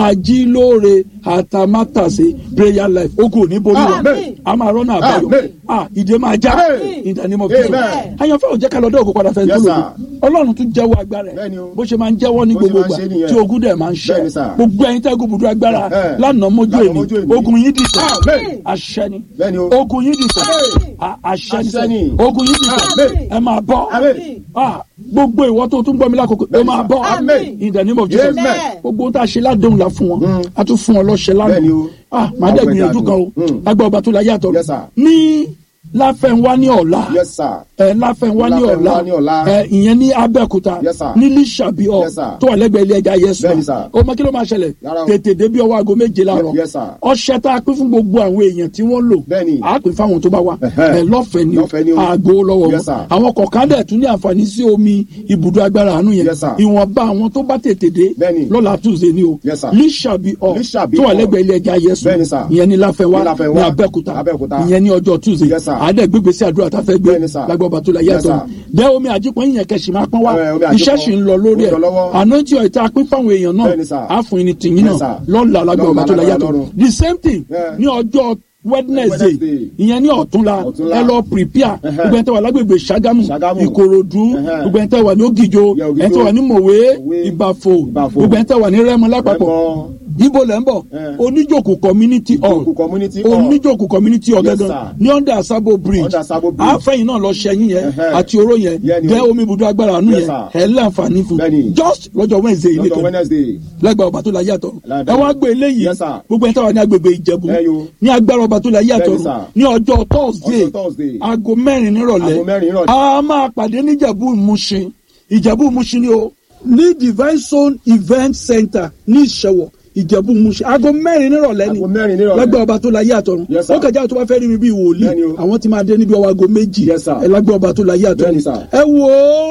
Ajílóore Atamátàsé prayer life ogun ò ní borí wa Amen. a máa rọ́nà àbáyọ Amen. ah ìdè máa já Amen. in the name of Jesus Amen. àyànfẹ́ ò jẹ́ ká lọ dé òkú padà fẹ́ Yes, tó sir. lòdì Ọlọ́run tún jẹ́wọ́ agbára ẹ̀ Bẹ́ẹ̀ni o. bó ṣe máa ń jẹ́wọ́ ní Bó ṣe gbogbo máa ń ìgbà ṣe nìyẹn. tí ogun dẹ̀ máa ń ṣe Bẹ́ẹ̀ni, sir. gbogbo ẹ̀yin tẹ́gùn bùdó agbára Ẹ̀hẹ́. lánàá mójú Lánàá mójú èmi èmi. ogun yín dìtẹ̀ Amen. àṣẹ ni Bẹ́ẹ̀ni o. ogun yín dìtẹ̀ Amen. À- àṣẹ ni Àṣẹ sẹ́ ni. ogun yín dìtẹ̀ Amen. ẹ máa bọ́ Amen. Ah, gbogbo ìwọ tó tún gbọ́ mi lákòókò ẹ Bẹ́ẹ̀ni, máa sir. bọ́ Amen. in the name of Jesus Amen. gbogbo tá a ṣe ládùn la fún wọn a tún fún wọn lọ́ṣẹ́ Bẹ́ẹ̀ni lánàá o. ah màá dẹ̀ gbìyànjú kan o Mm. agbá ọba tó la yàtọ̀ Yes, sir. ní láfẹ̀wá ní ọ̀la Yes, sir. ẹ láfẹ̀wá ní ọ̀la Láfẹnwá ní ọ̀la. ẹ ìyẹn ní Abẹ́òkúta Yes, sir. ní Lísàbí ọ Yes, sir. tó wà lẹ́gbẹ̀ẹ́ ilé ẹja yẹsùn Bẹ́ẹ̀ni, sir. o mọ kí ló máa ṣẹlẹ̀ Rárá o. tètè débi ọwọ́ aago méje láàárọ̀ Yes, sir. ọṣẹ tá a pín fún gbogbo àwọn èèyàn tí wọ́n lò Bẹ́ẹ̀ni. a pín fáwọn tó bá wá Ẹ̀hẹ́. ẹ lọ́fẹ̀ẹ́ ni o Lọ́fẹ̀ẹ́ ni o. aago lọ́wọ́ Yes, wọn sir. àwọn kọ̀ọ̀kan dẹ̀ tún ní àǹfààní sí omi ibùdó agbára àánú yẹn Yes, sir. ìwọ̀nba àwọn tó bá tètè dé Bẹ́ẹ̀ni. lọ́la Tuesday ni o Yes, sir. Lísàbí ọ Lísàbí tó wà ọ. lẹ́gbẹ̀ẹ́ ilé ẹja yẹsùn Bẹ́ẹ̀ni, sir. ìyẹn ní láfẹ̀wá Ní Láfẹnwá. ní Abẹ́òkúta Abẹ́òkúta. ìyẹn ní ọjọ́ Tuesday Yes, sir. àádẹ́ gbégbèsè àdúrà tá a fẹ́ gbé Bẹ́ẹ̀ni, sir. lágbó ọba tó la Yes, yàtọ̀ sir. bẹ́ẹ̀ omi àjípọ̀ yìnyẹn kẹ̀sì máa pọ́n wá Ẹ, omi àjípọ̀. iṣẹ́ sì ń lọ lórí Ó ń lọ ẹ̀ lọ́wọ́. àná tí ọ̀ìta pín fáwọn èèyàn náà Bẹ́ẹ̀ni, sir. á fún yín ní tìyín Yes, náà sir. lọ́la lágbó ọba tó la Lọ́la yàtọ̀ Ọlọ́run. the same thing Yeah. ní ọjọ́ Wednesday Wednesday. ìyẹn ní ọ̀túnla Ọ̀túnla. ẹ lọ prepare Ẹhẹ́. gbogbo ẹni tẹ́ wà lágbègbè Ṣàgámù Ṣàgámù. Ìkòròdú Ẹhẹ́. gbogbo ẹni tẹ́ wà ní Ògìjò Yeah, Ògìjò. ẹni tẹ́ wà ní Mòwe Mòwe. Ìbàfò Ìbàfò. gbogbo ẹni tẹ́ wà ní Rẹ́mọ lápapọ̀ Rẹ́mọ. ibo lẹ́ ń bọ̀ Eh. Oníjòkó community hall Ìjòkó community hall. Oníjòkó community hall Yes, gẹ́gẹ́ sir. ní under Sabo bridge Under Sabo bridge. àfẹ́yìn náà lọ ṣẹ́yìn yẹn Ẹhẹ́. àti oró yẹn Yeah, ni jẹ́ o. omi ibùdó agbára àánú Yes, yẹn sir. ẹ̀ láǹfààní fún Bẹ́ẹ̀ni. just lọ́jọ́ Wednesday yìí Lọ́jọ́ nìkan Wednesday. lágbára ọba tó la yàtọ̀ Lágbára. ẹ wá gbé eléyìí Yes, sir. gbogbo ẹni tí wà ní agbègbè Ìjẹ̀bú Ẹ yo. ní agbára ọba tó la yàtọ̀ Bẹ́ẹ̀ni, sir. ní ọjọ́ Thursday Ọjọ́ Thursday. aago mẹ́rin nírọ̀lẹ́ Aago mẹ́rin nírọ̀lẹ́. a máa pàdé ní Ìjẹ̀bú Ìmúṣin Ìjẹ̀bú Ìmúṣin ni o ní Divine Zone Event Center ní Ìṣẹ̀wọ̀ Ìjẹ̀bú Ìmúṣin aago mẹ́rin nírọ̀lẹ́ ni Aago mẹ́rin nírọ̀lẹ́. lágbára ọba tó la yàtọ̀ Yes, sir. ó kẹjá tó bá fẹ́ rí mi bí wòlíì Bẹ́ẹ̀ni o. àwọn tí máa dé níbi ọwọ́ aago méjì Yes, sir. ẹ lágbára ọba tó la yàtọ̀ Bẹ́ẹ̀ni, sir. ẹ wo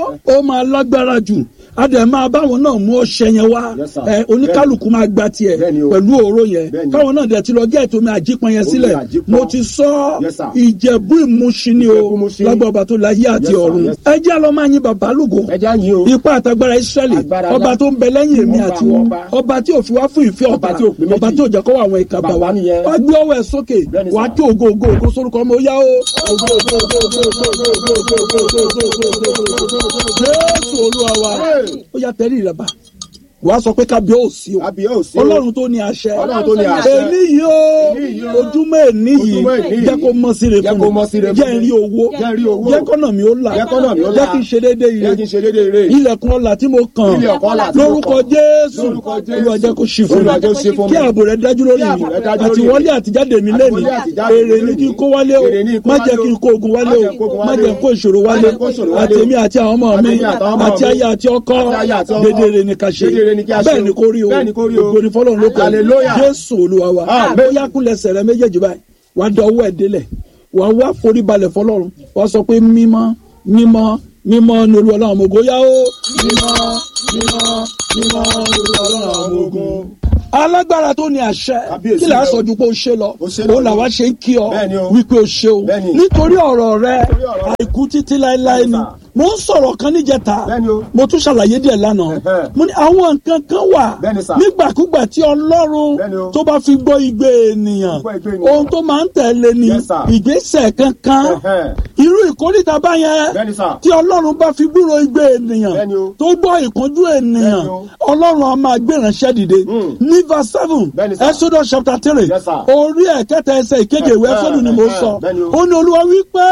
ó máa lágbára jù a dẹ̀ máa báwọn náà mú ọṣẹ yẹn wá Yes, sir. ẹ oníkálukú máa gba tiẹ̀ Bẹ́ẹ̀ni o. pẹ̀lú òró yẹn Bẹ́ẹ̀ni. káwọn náà dẹ̀ ti lọ gẹ́ẹ̀tì omi àjípọn yẹn sílẹ̀ àjípọn. mo ti sọ Yes, sir. Ìjẹ̀bú Ìmúṣin ni o Ìjẹ̀bú Ìmúṣin. lágbára ọba tó láyé àti Yes, sir. ọ̀run Yes. ẹ jẹ́ àlọ́ máa yin bàbá lógo Ẹ jẹ́ àyìn o. ipa àtagbára Ísírẹ́lì Agbára ọba ńlá. tó ń bẹ lẹ́yìn èmi Ọba, àti wọn ọba. ọba tí ò fi wá fún ìfẹ́ ọ̀tá Ọba tí ò pé méjì. ọba tí ò jẹ́ kó àwọn ìka bà Bàbá wá nìyẹn. wá gbé ọwọ́ ẹ̀ sókè Bẹ́ẹ̀ni, wá sir. kí ògo ògo ògo sórúkọ ọmọ ó yá o. Ògo, ògo, ògo, ògo, ògo, ògo, ògo, ògo, ògo, ògo, ògo, ògo. Jésù Olúwa wa ó yá tẹ̀lé ìrẹ̀bà wàá sọ pé kábíyèsí o Kábíyèsí o. Ọlọ́run tó ní àṣẹ Ọlọ́run tó ní àṣẹ. èmi yìí o Èmi yìí o. ojúmọ́ èní yìí Ojúmọ́ èní yìí. jẹ́ kó mọ́ sí re Jẹ́ fún kó mọ́ sí re mi fún jẹ́ n mi. rí owó Jẹ́ n rí owó. jẹ́ kọ́nà mi ó là Jẹ́ kọ́nà mi ó là. jẹ́ kí n ṣe déédéé Jẹ́ kí ire n ṣe déédéé ire. ilẹ̀kùn ọlà tí mo kàn Ilẹ̀kùn ọlà tí mo lórúkọ kàn. Jésù Lórúkọ Jésù. Olúwa jẹ́ kó ṣí fún Olúwa jẹ́ kó ṣí mi fún kí mi. ààbò rẹ̀ dájú lórí Kí ààbò mi rẹ̀ dájú àti lórí mi. wọlé àtijáde mi lẹ́nu Àti wọlé àtijáde èrè mi ni kí n lẹ́nu. kó wálé o Èrè ni kó má wálé jẹ́ o. kí n kó ogun wálé Má o jẹ́ kó ogun má wálé jẹ́ o. kó ìṣòro wálé Má jẹ́ kó ìṣòro wálé o. àtèmi àti àwọn ọmọ mi Àtèmi àtàwọn ọmọ àti mi. aya àti ọkọ Àti aya àti ọkọ. dédé ni ká ṣe Dédé ni kí a ṣe. bẹ́ẹ̀ ni kó rí o Bẹ́ẹ̀ ni kó rí o. ògo ni fọ́lọ́run ló kọ́ Hallelujah. Jésù Olúwa wa Amen. bóyá kúnlẹ̀sẹ̀ rẹ méjèèjì báyìí wàá da ọwọ́ ẹ̀ délẹ̀ wàá wá forí balẹ̀ fọ́lọ́run wàá sọ pé mímọ́ mímọ́ mímọ́ ni Olúwa Ọlọ́run àwọn ọmọ ogun yá o mímọ́ mímọ́ mímọ́ ni Olúwa Ọlọ́run àwọn ọmọ ogun. Alágbára tó ní àṣẹ Kábíyèsí kí là á rẹ o. sọ ju pé o ṣe lọ O ṣe lọ. òun làwa ṣe ń kí ọ Bẹ́ẹ̀ni o. wípé o ṣe o Bẹ́ẹ̀ni. nítorí ọ̀rọ̀ rẹ Nítorí ọ̀rọ̀ rẹ. àìkú títí láéláé ni Bẹ́ẹ̀ni sà. mo ń sọ̀rọ̀ kan níjẹta Bẹ́ẹ̀ni o. mo tún ṣàlàyé díẹ̀ lánàá Ẹ̀hẹ́. mo ní àwọn nǹkan kan wà Bẹ́ẹ̀ni sà. nígbàkúgbà tí ọlọ́run Bẹ́ẹ̀ni o. tó bá fi gbọ́ igbe ènìyàn Gbọ́ igbe ènìyàn. ohun tó máa ń tẹ̀lé ni Yes, sir. ìgbésẹ̀ kankan Ẹ̀hẹ́. irú ìkórìtà báyẹn Bẹ́ẹ̀ni sà. tí ọlọ́run bá fi gbúrò igbe ènìyàn Bẹ́ẹ̀ni o. tó gbọ́ ìkánjú ènìyàn Bẹ́ẹ̀ni o. ọlọ́run a máa gbé ìránṣẹ́ dìde Mm. ní verse seven Bẹ́ẹ̀ni sà. Exodus chapter three Yes, sir. orí ẹ̀kẹta ẹsẹ̀ ìkeje ìwé Ẹ́fọ́dù ni mo sọ Bẹ́ẹ̀ni o. ó ní olúwa wí pé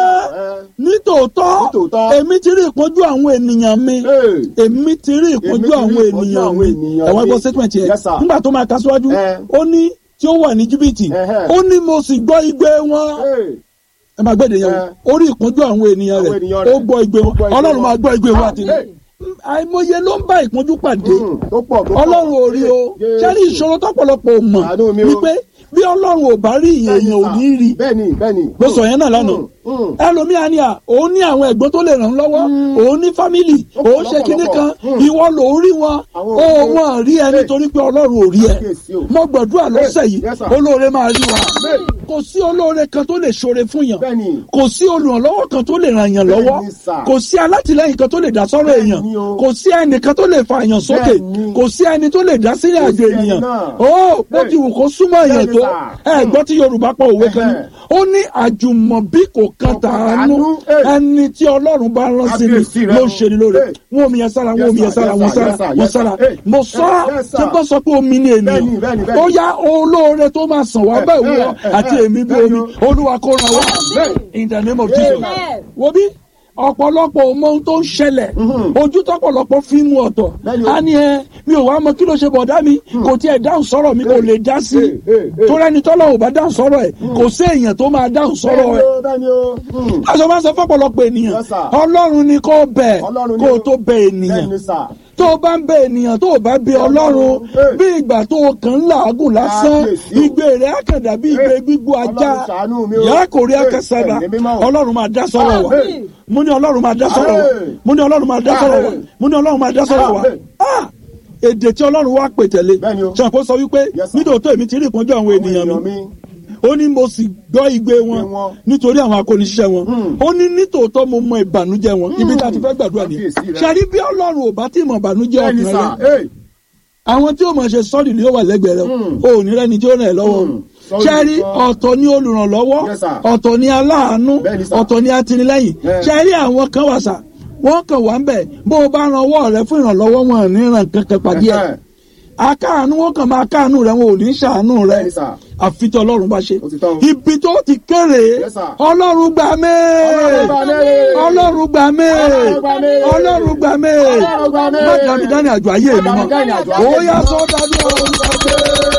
Ẹ. nítòótọ́ Nítòótọ́. èmi ti rí ìpọ́njú àwọn ènìyàn mi Hey. èmi ti rí ìpọ́njú Èmi ti rí àwọn ìpọ́njú ènìyàn àwọn mi ènìyàn ẹ̀wọ̀n mi. ẹgbọ́n statement yẹn Yes, sir. nígbà tó máa kà síwájú Eh. ó ní tí ó wà ní jìbìtì Ẹhẹ́. ó ní mo sì gbọ́ igbe wọn Hey. ẹ máa gbẹ́dẹ̀ yẹn Eh. o ó rí ìpọ́njú àwọn ènìyàn Àwọn rẹ̀ ènìyàn ó rẹ̀. gbọ́ igbe wọn Ó gbọ́ igbe ọlọ́run wọn. máa gbọ́ igbe wọn Ah, àti hey. àìmọye ló ń bá ìpọ́njú pàdé Mm, tó pọ̀ tó pọ̀. ọlọ́run ò rí o Jésù. sẹ́ni ìṣòro tọ́pọ̀lọpọ̀ ò mọ̀ Àánú mi o. wípé bí ọlọ́run ò bá rí èèyàn ò ní rí Bẹ́ẹ̀ni bẹ́ẹ̀ni. mo sọ yẹn náà lánàá Mm, mm. ẹlòmíà ni à òun ní àwọn ẹ̀gbọ́n tó lè ràn án lọ́wọ́ òun ní fámìlì òun ṣe kinní kan Mm. ìwọ ló rí wọn Àwọn ó òbí- wọn rí ẹ Hey. nítorí pé ọlọ́run ò rí ẹ Kábíyèsí o. mo gbàdúrà lọ́sẹ̀ yìí Yes, sir. olóore máa rí wa Hey. kò sí olóore kan tó lè ṣoore fún yàn Bẹ́ẹ̀ni. kò sí olùrànlọ́wọ́ kan tó lè ràn yàn lọ́wọ́ Bẹ́ẹ̀ni, sir. kò sí alátìlẹ́yìn kan tó lè dá sọ́rọ̀ Bẹ́ẹ̀ni èèyàn o. kò sí ẹnìkan tó lè fa èèyàn sókè Bẹ́ẹ̀ni. kò sí ẹni tó lè dá sílẹ̀ Kò sí àjò ẹni ènìyàn náà. ó bó Hey. ti wù kó súnmọ́ èèyàn Bẹ́ẹ̀ni, tó sir. ẹ gbọ́ tí Yorùbá pọ̀ òwe kan ní Ẹhẹ́. ó ní àjùmọ̀bí kò kan tàánú Àánú, hey. ẹni tí Ọlọ́run bá rán sí Kábíyèsí ni rẹ ló o. ń ṣe ni lóore Hey. wọn ò mi yẹn sára wọn ò mi yẹn Yes, sir, sára yes, wọn sir, sára yes, sir, wọn yes, sára sir. Hey. mo sọ Yes, sir. tí wọ́n sọ pé omi ni ènìyàn Bẹ́ẹ̀ni, bẹ́ẹ̀ni, bẹ́ẹ̀ni. ó yá olóore tó máa sàn wá bẹ́ẹ̀ wọ àti èmi bí omi Olúwa kó ràn wá in the name of Jesus wo bí ọ̀pọ̀lọpọ̀ ò mọ ohun tó ń ṣẹlẹ̀ ojú tọ́pọ̀lọpọ̀ fi mú ọ̀tọ̀ á ní ẹ mi ò wá mọ kí ló ṣe bọ̀dá mi kò tiẹ̀ dáhùn sọ̀rọ̀ mi kò lè dá sí i tó rẹ́ni tọ́lọ̀ ò bá dáhùn sọ̀rọ̀ ẹ̀ kò sí èèyàn tó máa dáhùn sọ̀rọ̀ ẹ̀ Bẹ́ẹ̀ni o, bẹ́ẹ̀ni o. Mm. aṣọ máa ń sọ fọ́pọ̀lọpọ̀ ènìyàn Yes, sir. Ọlọ́run ni kò bẹ̀ Ọlọ́run ni kó o. tó bẹ̀ ènìyàn Bẹ́ẹ̀ni sà. tó o bá ń bẹ ènìyàn tó o bá bẹ Ọlọ́run Hey. bí ìgbà tó o kàn ń làágùn lásán Kábíyèsí o. igbe rẹ̀ á kàn dàbí igbe Hey. gbígbó ajá Ọlọ́run ṣàánú mi o. yàrá kò rí Hey. akẹ́sàdà Ẹ̀mí mímọ́ o. Ọlọ́run máa dá sọ́rọ̀ wa Hey. mo ní Ọlọ́run máa dá sọ́rọ̀ wa Hey. mo ní Ọlọ́run máa dá sọ́rọ̀ wa Hey. mo ní Ọlọ́run máa dá sọ́rọ̀ wa Hey. Ah! èdè tí Ọlọ́run wá pè tẹ̀lé Bẹ́ẹ̀ni o. ṣàkóso sọ wípé Yes, sir. nítòótọ́ èmi ti rí ìpọ́njú àwọn ènìyàn mi mi. ó ní mo sì gbọ́ igbe wọn wọn. nítorí àwọn akóniṣiṣẹ́ wọn Mm. ó ní nítòótọ́ mo mọ ìbànújẹ́ wọn ibi tá a ti fẹ́ gbàdúrà ni Kábíyèsí rẹ. ṣàrí bí Ọlọ́run ò bá tí mọ ìbànújẹ́ Bẹ́ẹ̀ni ọkàn sà. rẹ Hey. àwọn tí ó mọ̀ ṣe sọ́ọ̀dì ni ó wà lẹ́gbẹ̀ẹ́ rẹ Mm. o ò ní rẹ́ni tí ó ràn ẹ́ lọ́wọ́ Mm. Sọ́ọ̀dì ṣẹ́rí kan. ọ̀tọ̀ ní olùrànlọ́wọ́ Yes, sir. ọ̀tọ̀ ní aláàánú Bẹ́ẹ̀ni, sir. ọ̀tọ̀ ní atinilẹ́yìn Yeah. ṣẹ́rí àwọn kan wà sà wọ́n kàn wá ń bẹ̀ bó o bá ran ọwọ́ rẹ fún ìrànlọ́wọ́ wọn ò ní ràn kankan pàdé ẹ̀ Ẹ̀hẹ́. akáàánú wọn kàn máa káàánú rẹ wọn ò ní ṣàánú rẹ Bẹ́ẹ̀ni sà. àfi tí Ọlọ́run bá ṣe Ó ti tán o. ibi tó ti kéré Yes, sir. Ọlọ́run gbà mí Ọlọ́run gbà mí. Ọlọ́run gbà mí Ọlọ́run gbà mí. Ọlọ́run gbà mí Ọlọ́run gbà mí. má dàbí dání àjọ ayé mi Má mọ́ dàbí dání àjọ ayé ó mi yá mọ́. sọ dání Ọlọ́run gbà mí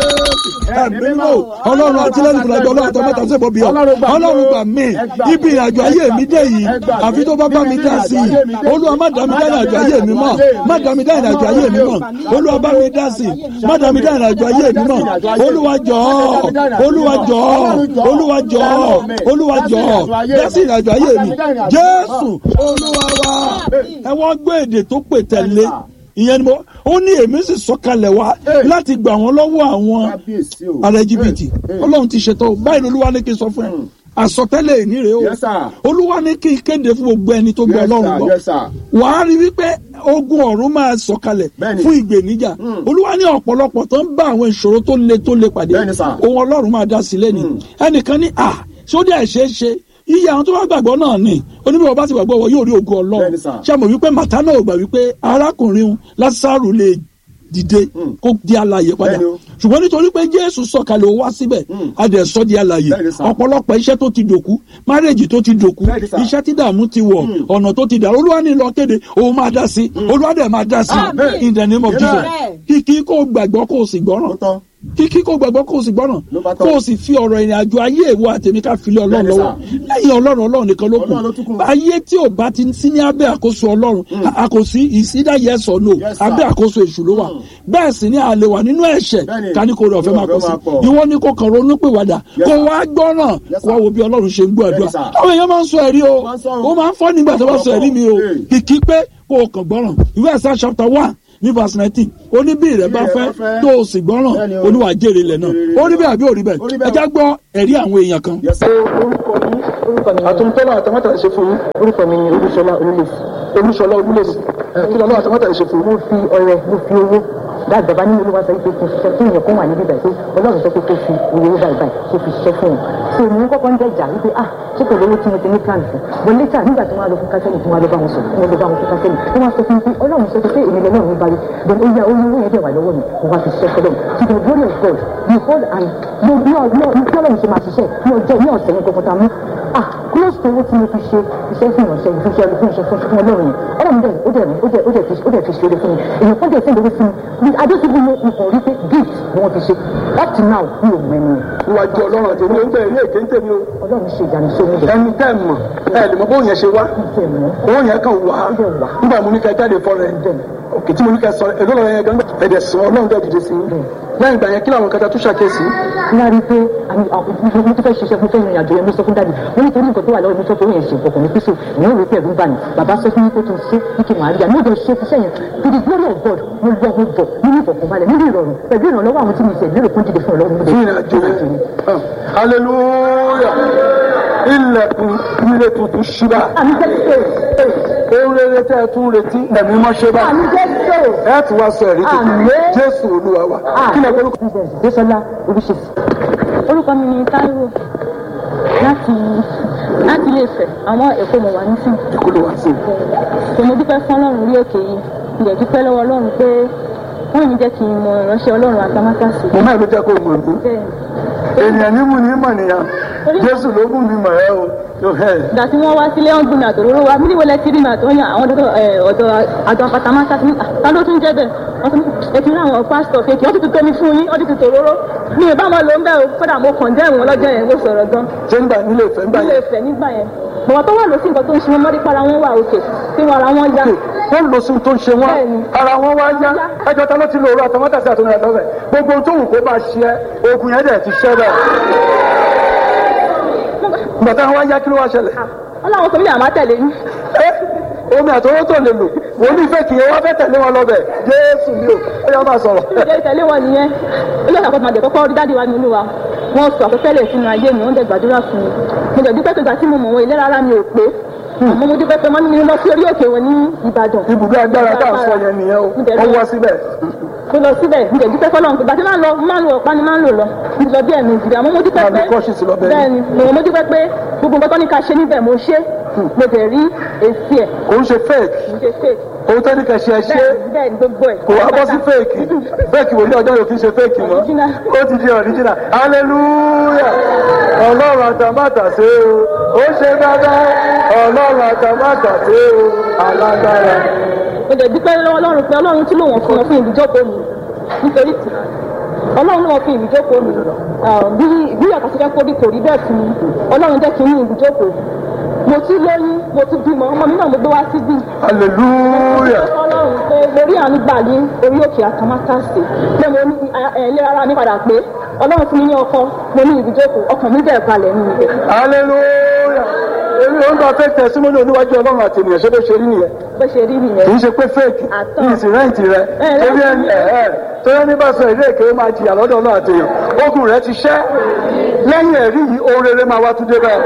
ẹ̀mí mímọ́ Ọlọ́run àti lẹ́nu ìfúnnájọ Ọlọ́run tó mẹ́ta sẹ́bọ̀ bí ọ Ọlọ́run gbà mí ibi ìrìnàjò ayé mi dé yìí àfi tó bá bá mi dá sí i Olúwa má dàbí dání àjọ ayé mi mọ́ má dàbí dání àjọ ayé mi mọ́ Olúwa bá mi dá sí i má dàbí dání àjọ ayé mi mọ́ Olúwa jọ̀ọ́ Olúwa jọ̀ọ́ Olúwa jọ̀ọ́ Olúwa jọ̀ọ́ dásí ìrìnàjò ayé mi Jésù Olúwa wa ẹ wọ́n gbé èdè tó pè tẹ̀lé ìyẹn ni mo ó ní èmi sì sọ̀kalẹ̀ wá láti gbà wọ́n lọ́wọ́ àwọn Kábíyèsí o. ará Íjíbítì Ọlọ́run ti ṣètò báyìí ni Olúwa ní kí n sọ fún ẹ àsọtẹ́lẹ̀ ìníre o Yes, sir. Olúwa ní kí n kéde fún gbogbo ẹni tó gbọ́ Yes, Ọlọ́run sir. gbọ́ Yes, sir. wàá rí wípé ogun ọ̀run máa sọ̀kalẹ̀ Bẹ́ẹ̀ni. fún ìgbèníjà Olúwa ní ọ̀pọ̀lọpọ̀ tó ń bá àwọn ìṣòro tó le tó le pàdé Bẹ́ẹ̀ni, sir. ohun Ọlọ́run máa dá sílẹ̀ ni ẹnìkan ní à sódì àìṣeéṣe iye àwọn tó bá gbàgbọ́ náà ni onímọ̀ bá ti gbàgbọ́ wọ yóò rí ogun Ọlọ́run Bẹ́ẹ̀ni, sir. ṣé mo wípé màtá náà gbà wípé arákùnrin Lásárù lè dìde kó di alààyè padà Bẹ́ẹ̀ni o. ṣùgbọ́n nítorí pé Jésù sọ̀kalẹ̀ ó wá síbẹ̀ a dẹ̀ sọ di alààyè Bẹ́ẹ̀ni, sir. ọ̀pọ̀lọpọ̀ iṣẹ́ tó ti dòkú márèjì tó ti dòkú Bẹ́ẹ̀ni, sir. iṣẹ́ tí dààmú ti wọ̀ ọ̀nà tó ti dà Olúwa ní lọ kéde òun máa dá sí Olúwa dẹ̀ máa dá sí Amen. in the name of Jesus Amen. kíkí kó gbàgbọ́ kó o sì gbọ́ràn Ó tán. kíkí kó gbàgbọ́ kó o sì gbọ́ràn Ló bá tán. kó o sì fi ọ̀rọ̀ ìrìn àjò ayé ìwọ àtẹ̀mí ká filẹ̀ Ọlọ́run Bẹ́ẹ̀ni, lọ́wọ́ sir. lẹ́yìn Ọlọ́run Ọlọ́run nìkan ló Ọlọ́run ló tún kù kù. ayé tí ò bá ti sí ní abẹ́ àkóso Ọlọ́run àkòsí ìsídà yes or no Yes, sir. abẹ́ àkóso èṣù ló wà bẹ́ẹ̀ sì ni àlè wà nínú ẹ̀ṣẹ̀ Bẹ́ẹ̀ni. ká ní kó rẹ̀ ọ̀fẹ́ máa pọ̀ sí Ọ̀fẹ́ máa pọ̀. ìwọ ní kó kàn ronú pé wàdà Yes, kó sir. wá gbọ́ràn Yes, kó wá sir. wo bí Ọlọ́run ṣe ń gbọ́ àdúrà Bẹ́ẹ̀ni, sir. àwọn èèyàn máa ń sọ ẹ̀rí o Wọ́n sọ o. ó máa ń fọ́ nígbà tó bá sọ ẹ̀rí mi o Hey. kìkì pé kó o kàn gbọ́ràn ìwé Ẹ̀sáyà chapter one ní verse nineteen ó ní bí ìrẹ́ bá fẹ́ tó o sì gbọ́ràn olúwa jèrè ilẹ̀ náà ó rí bẹ́ẹ̀ àbí ò rí bẹ́ẹ̀ ẹ já gbọ́ ẹ̀rí àwọn èèyàn kan. àtúntọ́lá àtàmátà ṣe fún yín. orúkọ mi ni olúṣọlá olúlèsì. olúṣọlá olúlèsì kí lọ́lọ́ àtàmátà ṣe fún yín. mo fi ọrẹ mo fi owó dáàbò bàbá ní olúwa sọ pé kò ṣiṣẹ́ fún ìyẹn kó wà níbí báyìí pé ọlọ́run sọ pé kò fi owó báyìí báyìí kò fi ṣiṣẹ́ fún un. so èmi ń kọ́kọ́ ń jẹ́ ìjà wípé ah ṣé kò lówó tí mo ti ní plan fún. but later nígbà tí wọ́n á lọ fún kásẹ́lì tí wọ́n á lọ bá wọn sọ tí wọ́n lọ bá wọn fún kásẹ́lì tí wọ́n á sọ fún mi pé ọlọ́run sọ pé èmi lọ́lọ́run ń bari then ó yá owó owó yẹn dẹ̀ wà lọ́wọ́ mi mo wá fi ṣiṣẹ́ fọlọ́run to the glory of God you hold and mo bí ọlọ́run ṣe máa ṣiṣẹ́ ní ọjọ́ ní ọ̀sẹ̀ ní kọ̀ọ̀kan tá a mú ah close to owó tí mo fi ṣe iṣẹ́ fún ìrànṣẹ́ ìfúnṣẹ́ ìfúnṣẹ́ fún ọlọ́run yẹn ọlọ́run dẹ̀ ó dẹ̀ ó dẹ̀ ó dẹ̀ fi ó dẹ̀ fi ṣe oore fún mi èèyàn kan dẹ̀ sẹ́ńdẹ̀ owó fún mi adéṣubú ló ń kàn rí pé gift ni wọ́n fi ṣe up to now mi ò mẹ́nu. ìwájú ọlọ́run àti èmi ń bẹ̀rẹ̀ ní èké ń tèmi o. ọlọ́run ṣe ìjà ní sómi dẹ̀. ẹni tẹ́ ẹ̀ mọ̀ ẹ lè mọ bó yẹn ṣe wá owó yẹn kàn wá nígbà mo ní ká jáde fọ́ rẹ̀ òkè tí mo ní ká sọ èló lọ́wọ́ yẹn gan ẹ̀dẹ̀ sọ ọlọ́run dẹ̀ dìde sí i lẹ́yìn ìgbà yẹn kí làwọn kẹta tó ṣàkíyèsí. ní a rí i pé mo ti fẹ́ ṣiṣẹ́ fún fẹ́yìn ìrìnàjò yẹn mo sọ fún dáàbì mo ní torí nǹkan tó wà lọ́wọ́ mi sọ fún yẹn ṣe nǹkan ní píṣọ ìyẹn òwe pẹ̀lú bá mi bàbá sọ fún mi pé kí n ṣe kí n máa rí i àmì ìjọ ṣe iṣẹ́ yẹn to the glory of God mo lọ mo bọ̀ nínú ìfọ̀kànbalẹ̀ nínú ìrọ̀rùn pẹ̀lú ìrànlọ́wọ́ àwọn tí mi ṣe lérò fún jíde fún ọlọ́run fún ìrìnàjò yẹn hallelujah ilẹ̀kùn ilé tuntun ṣíra àmì jẹ́ pé ohun rere tẹ́ ẹ tún retí ẹ̀mí mọ́ ṣe bá àmì jẹ́ pé ẹ tún wá sọ ẹ̀rí tuntun Jésù Olúwa wa kí lè gbórúkọ. Désọlá Olúṣèṣì. orúkọ mi ni Táíwò láti láti Ilé-Ifẹ̀ àwọn Èkó mo wà nísìn. Èkó ló wà sí. kò mo dúpẹ́ fún Ọlọ́run orí òkè yìí ìyẹn dúpẹ́ lọ́wọ́ Ọlọ́run pé wọ́n mi jẹ́ kí n mọ ìránṣẹ́ Ọlọ́run àtàmátàsí. mo máa ló jẹ́ kó o mọ̀ ní. ènìyàn ní mú ní mọ̀ nìyàn Jésù ló mú mi mọ̀ ẹ́ o. ìgbà tí wọ́n wá sílé wọ́n gbin àtòróró wa mílíwò lẹ́tí rí mi àtọ́yàn àwọn ọ̀dọ́ àjọ àtàmátàsí ta ló tún jẹ́ bẹ́ẹ̀ wọ́n tún ètò ìrìn àwọn pásítọ̀ fèkì wọ́n ti tún tómi fún yín wọ́n ti tún tòróró mi ì bá wọn lò ń bẹ́ẹ̀ o kódà mo kàn dẹ́rùn lọ́jọ́ yẹn ló sọ̀rọ̀ gan. ṣé nígbà nílé Ifẹ̀ nígbà yẹn. nílé Ifẹ̀ nígbà yẹn bọ̀wọ̀ tó wà lọ sí nǹkan tó ń ṣe wọn mọ́rí para wọn wà òkè tí wọn ara wọn yá. wọ́n lọ sí tó ń ṣe wọn ara wọn wá yá ẹjọ́ ta ló ti lo òru àtàmátàsí àtúnú ẹ̀ lọ́fẹ̀ gbogbo tó wù kó bá ṣe é ogun yẹn dẹ̀ ti ṣẹ́ bẹ́ẹ̀. ìgbà táwọn wá yá kí ló wá ṣẹlẹ̀. ọlọ́run sọ mí àmà tẹ̀lé yín. omi àtọwọ́ tó lè lò wọ́n ní ìfẹ́ kì í wá fẹ́ tẹ̀lé wọn lọ́bẹ̀ Jésù ni o ó yá máa sọ̀rọ̀. ìjẹ́ ìtẹ̀lé wọn nìyẹn ilé ìṣàkóso máa jẹ́ kọ́kọ́ rí dáàdi wa nínú wa wọ́n sọ àkọsílẹ̀ sínú ayé mi wọ́n dẹ̀ gbàdúrà fún mi mo dẹ̀ dúpẹ́ pé ìgbà tí mo mọ̀ wọn ìlera ara mi ò pé àmọ́ mo dúpẹ́ pé wọ́n ní lọ sí orí òkè wọn ní Ìbàdàn. ibùdó agbára tá à ń sọ yẹn nìyẹn o wọ́n wá síbẹ̀. mo lọ síbẹ̀ mo dẹ̀ dúpẹ́ fọlọ́run ìgbà tí máa ń lọ máa ń lọ ọ̀pá ni máa ń lò lọ mo lọ bí ẹ̀mí ìdìbò àmọ́ mo dúpẹ́ pé bẹ́ẹ̀ ni mo dúpẹ́ pé gbogbo nǹkan tó ní ká ṣe níbẹ̀ mo ṣe mo dẹ̀ rí èsì ẹ̀. kò ń ṣe fake òun tó ní kẹ̀ ṣe ẹ ṣe kò wá bọ́ sí fake fake wò ní ọjọ́ yóò fi ṣe fake mọ́ ó ti di original hallelujah ọlọ́run àtàmátàsé o ó ṣe dáadáa ọlọ́run àtàmátàsé o alágbára. mo dẹ̀ dúpẹ́ lọ́wọ́ ọlọ́run pé ọlọ́run tí lòun fún wọn fún ìdíjókòó mi nítorí tí ọlọ́run ló wọ́n fún ìdíjókòó mi bí bí ọ̀tá ti fẹ́ kó bí kò rí bẹ́ẹ̀ fún mi ọlọ́run jẹ́ kí n ní ìdíjókòó mo ti lóyún mo ti bímọ ọmọ mi náà mo gbé wá síbí. hallelujah. ọlọ́run pé mo rí àánú gbà ní orí òkè àtàmátàsé pé mo ní ẹ̀ẹ́lẹ́ ara mi padà pé ọlọ́run fún mi ní ọkọ mo ní ìdíjókòó ọkàn mi dẹ̀ balẹ̀ nínú ibẹ̀. hallelujah. èmi ò ń bá fake testimony oníwájú ọlọ́run àti ènìyàn ṣé bó ṣe rí nìyẹn. bó ṣe rí nìyẹn. kì í ṣe pé fake kì í sì rẹ́ǹtì rẹ torí ẹni ẹ̀ torí ẹni bá sọ ìlú èké ó máa jìyà lọ́dọ̀ náà àti èèyàn ogun rẹ ti ṣẹ́ lẹ́yìn ẹ̀rí yìí ohun rere máa wá tún dé bẹ́ẹ̀.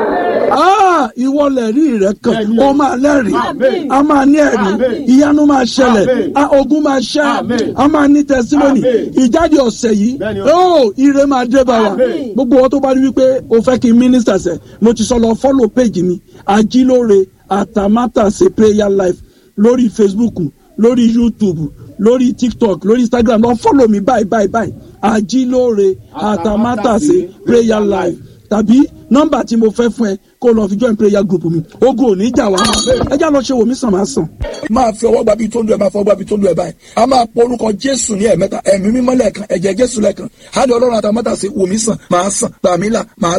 Ah, ìwọ lẹ̀rí rẹ̀ kan ó máa lẹ́rìí a máa ní ẹ̀rí ìyanu máa ṣẹlẹ̀ a ogun máa ṣẹ́ a máa ní tẹsímọ́nì ìjáde ọ̀sẹ̀ yìí ó ire máa dé bá wa gbogbo wọn tó bá rí wípé o fẹ́ kí n mínísítà sẹ̀ mo ti sọ lọ fọ́lọ̀ péjì mi Ajílóore Àtàmátàsé prayer life lórí Facebook lórí YouTube lórí TikTok lórí Instagram lọ fọ́lọ̀ mi báyìí báyìí báyìí Ajílóore Àtàmátàsé prayer life tàbí nọ́mbà tí mo fẹ́ fún ẹ kó lọ fi join prayer group mi ogun ò ní jà wá ẹ já lọ ṣe wò mí sàn máa sàn. máa fi ọwọ́ gbàbí tó ń lu ẹ̀ máa fọwọ́ gbàbí tó ń lu ẹ̀ báyìí a máa pọ orúkọ Jésù ní ẹ̀mẹ́ta ẹ̀mí mímọ́ lẹ́ẹ̀kan ẹ̀jẹ̀ Jésù lẹ́ẹ̀kan á ní Ọlọ́run Àtàmátàsé wò mí sàn máa sàn gbà mí là máa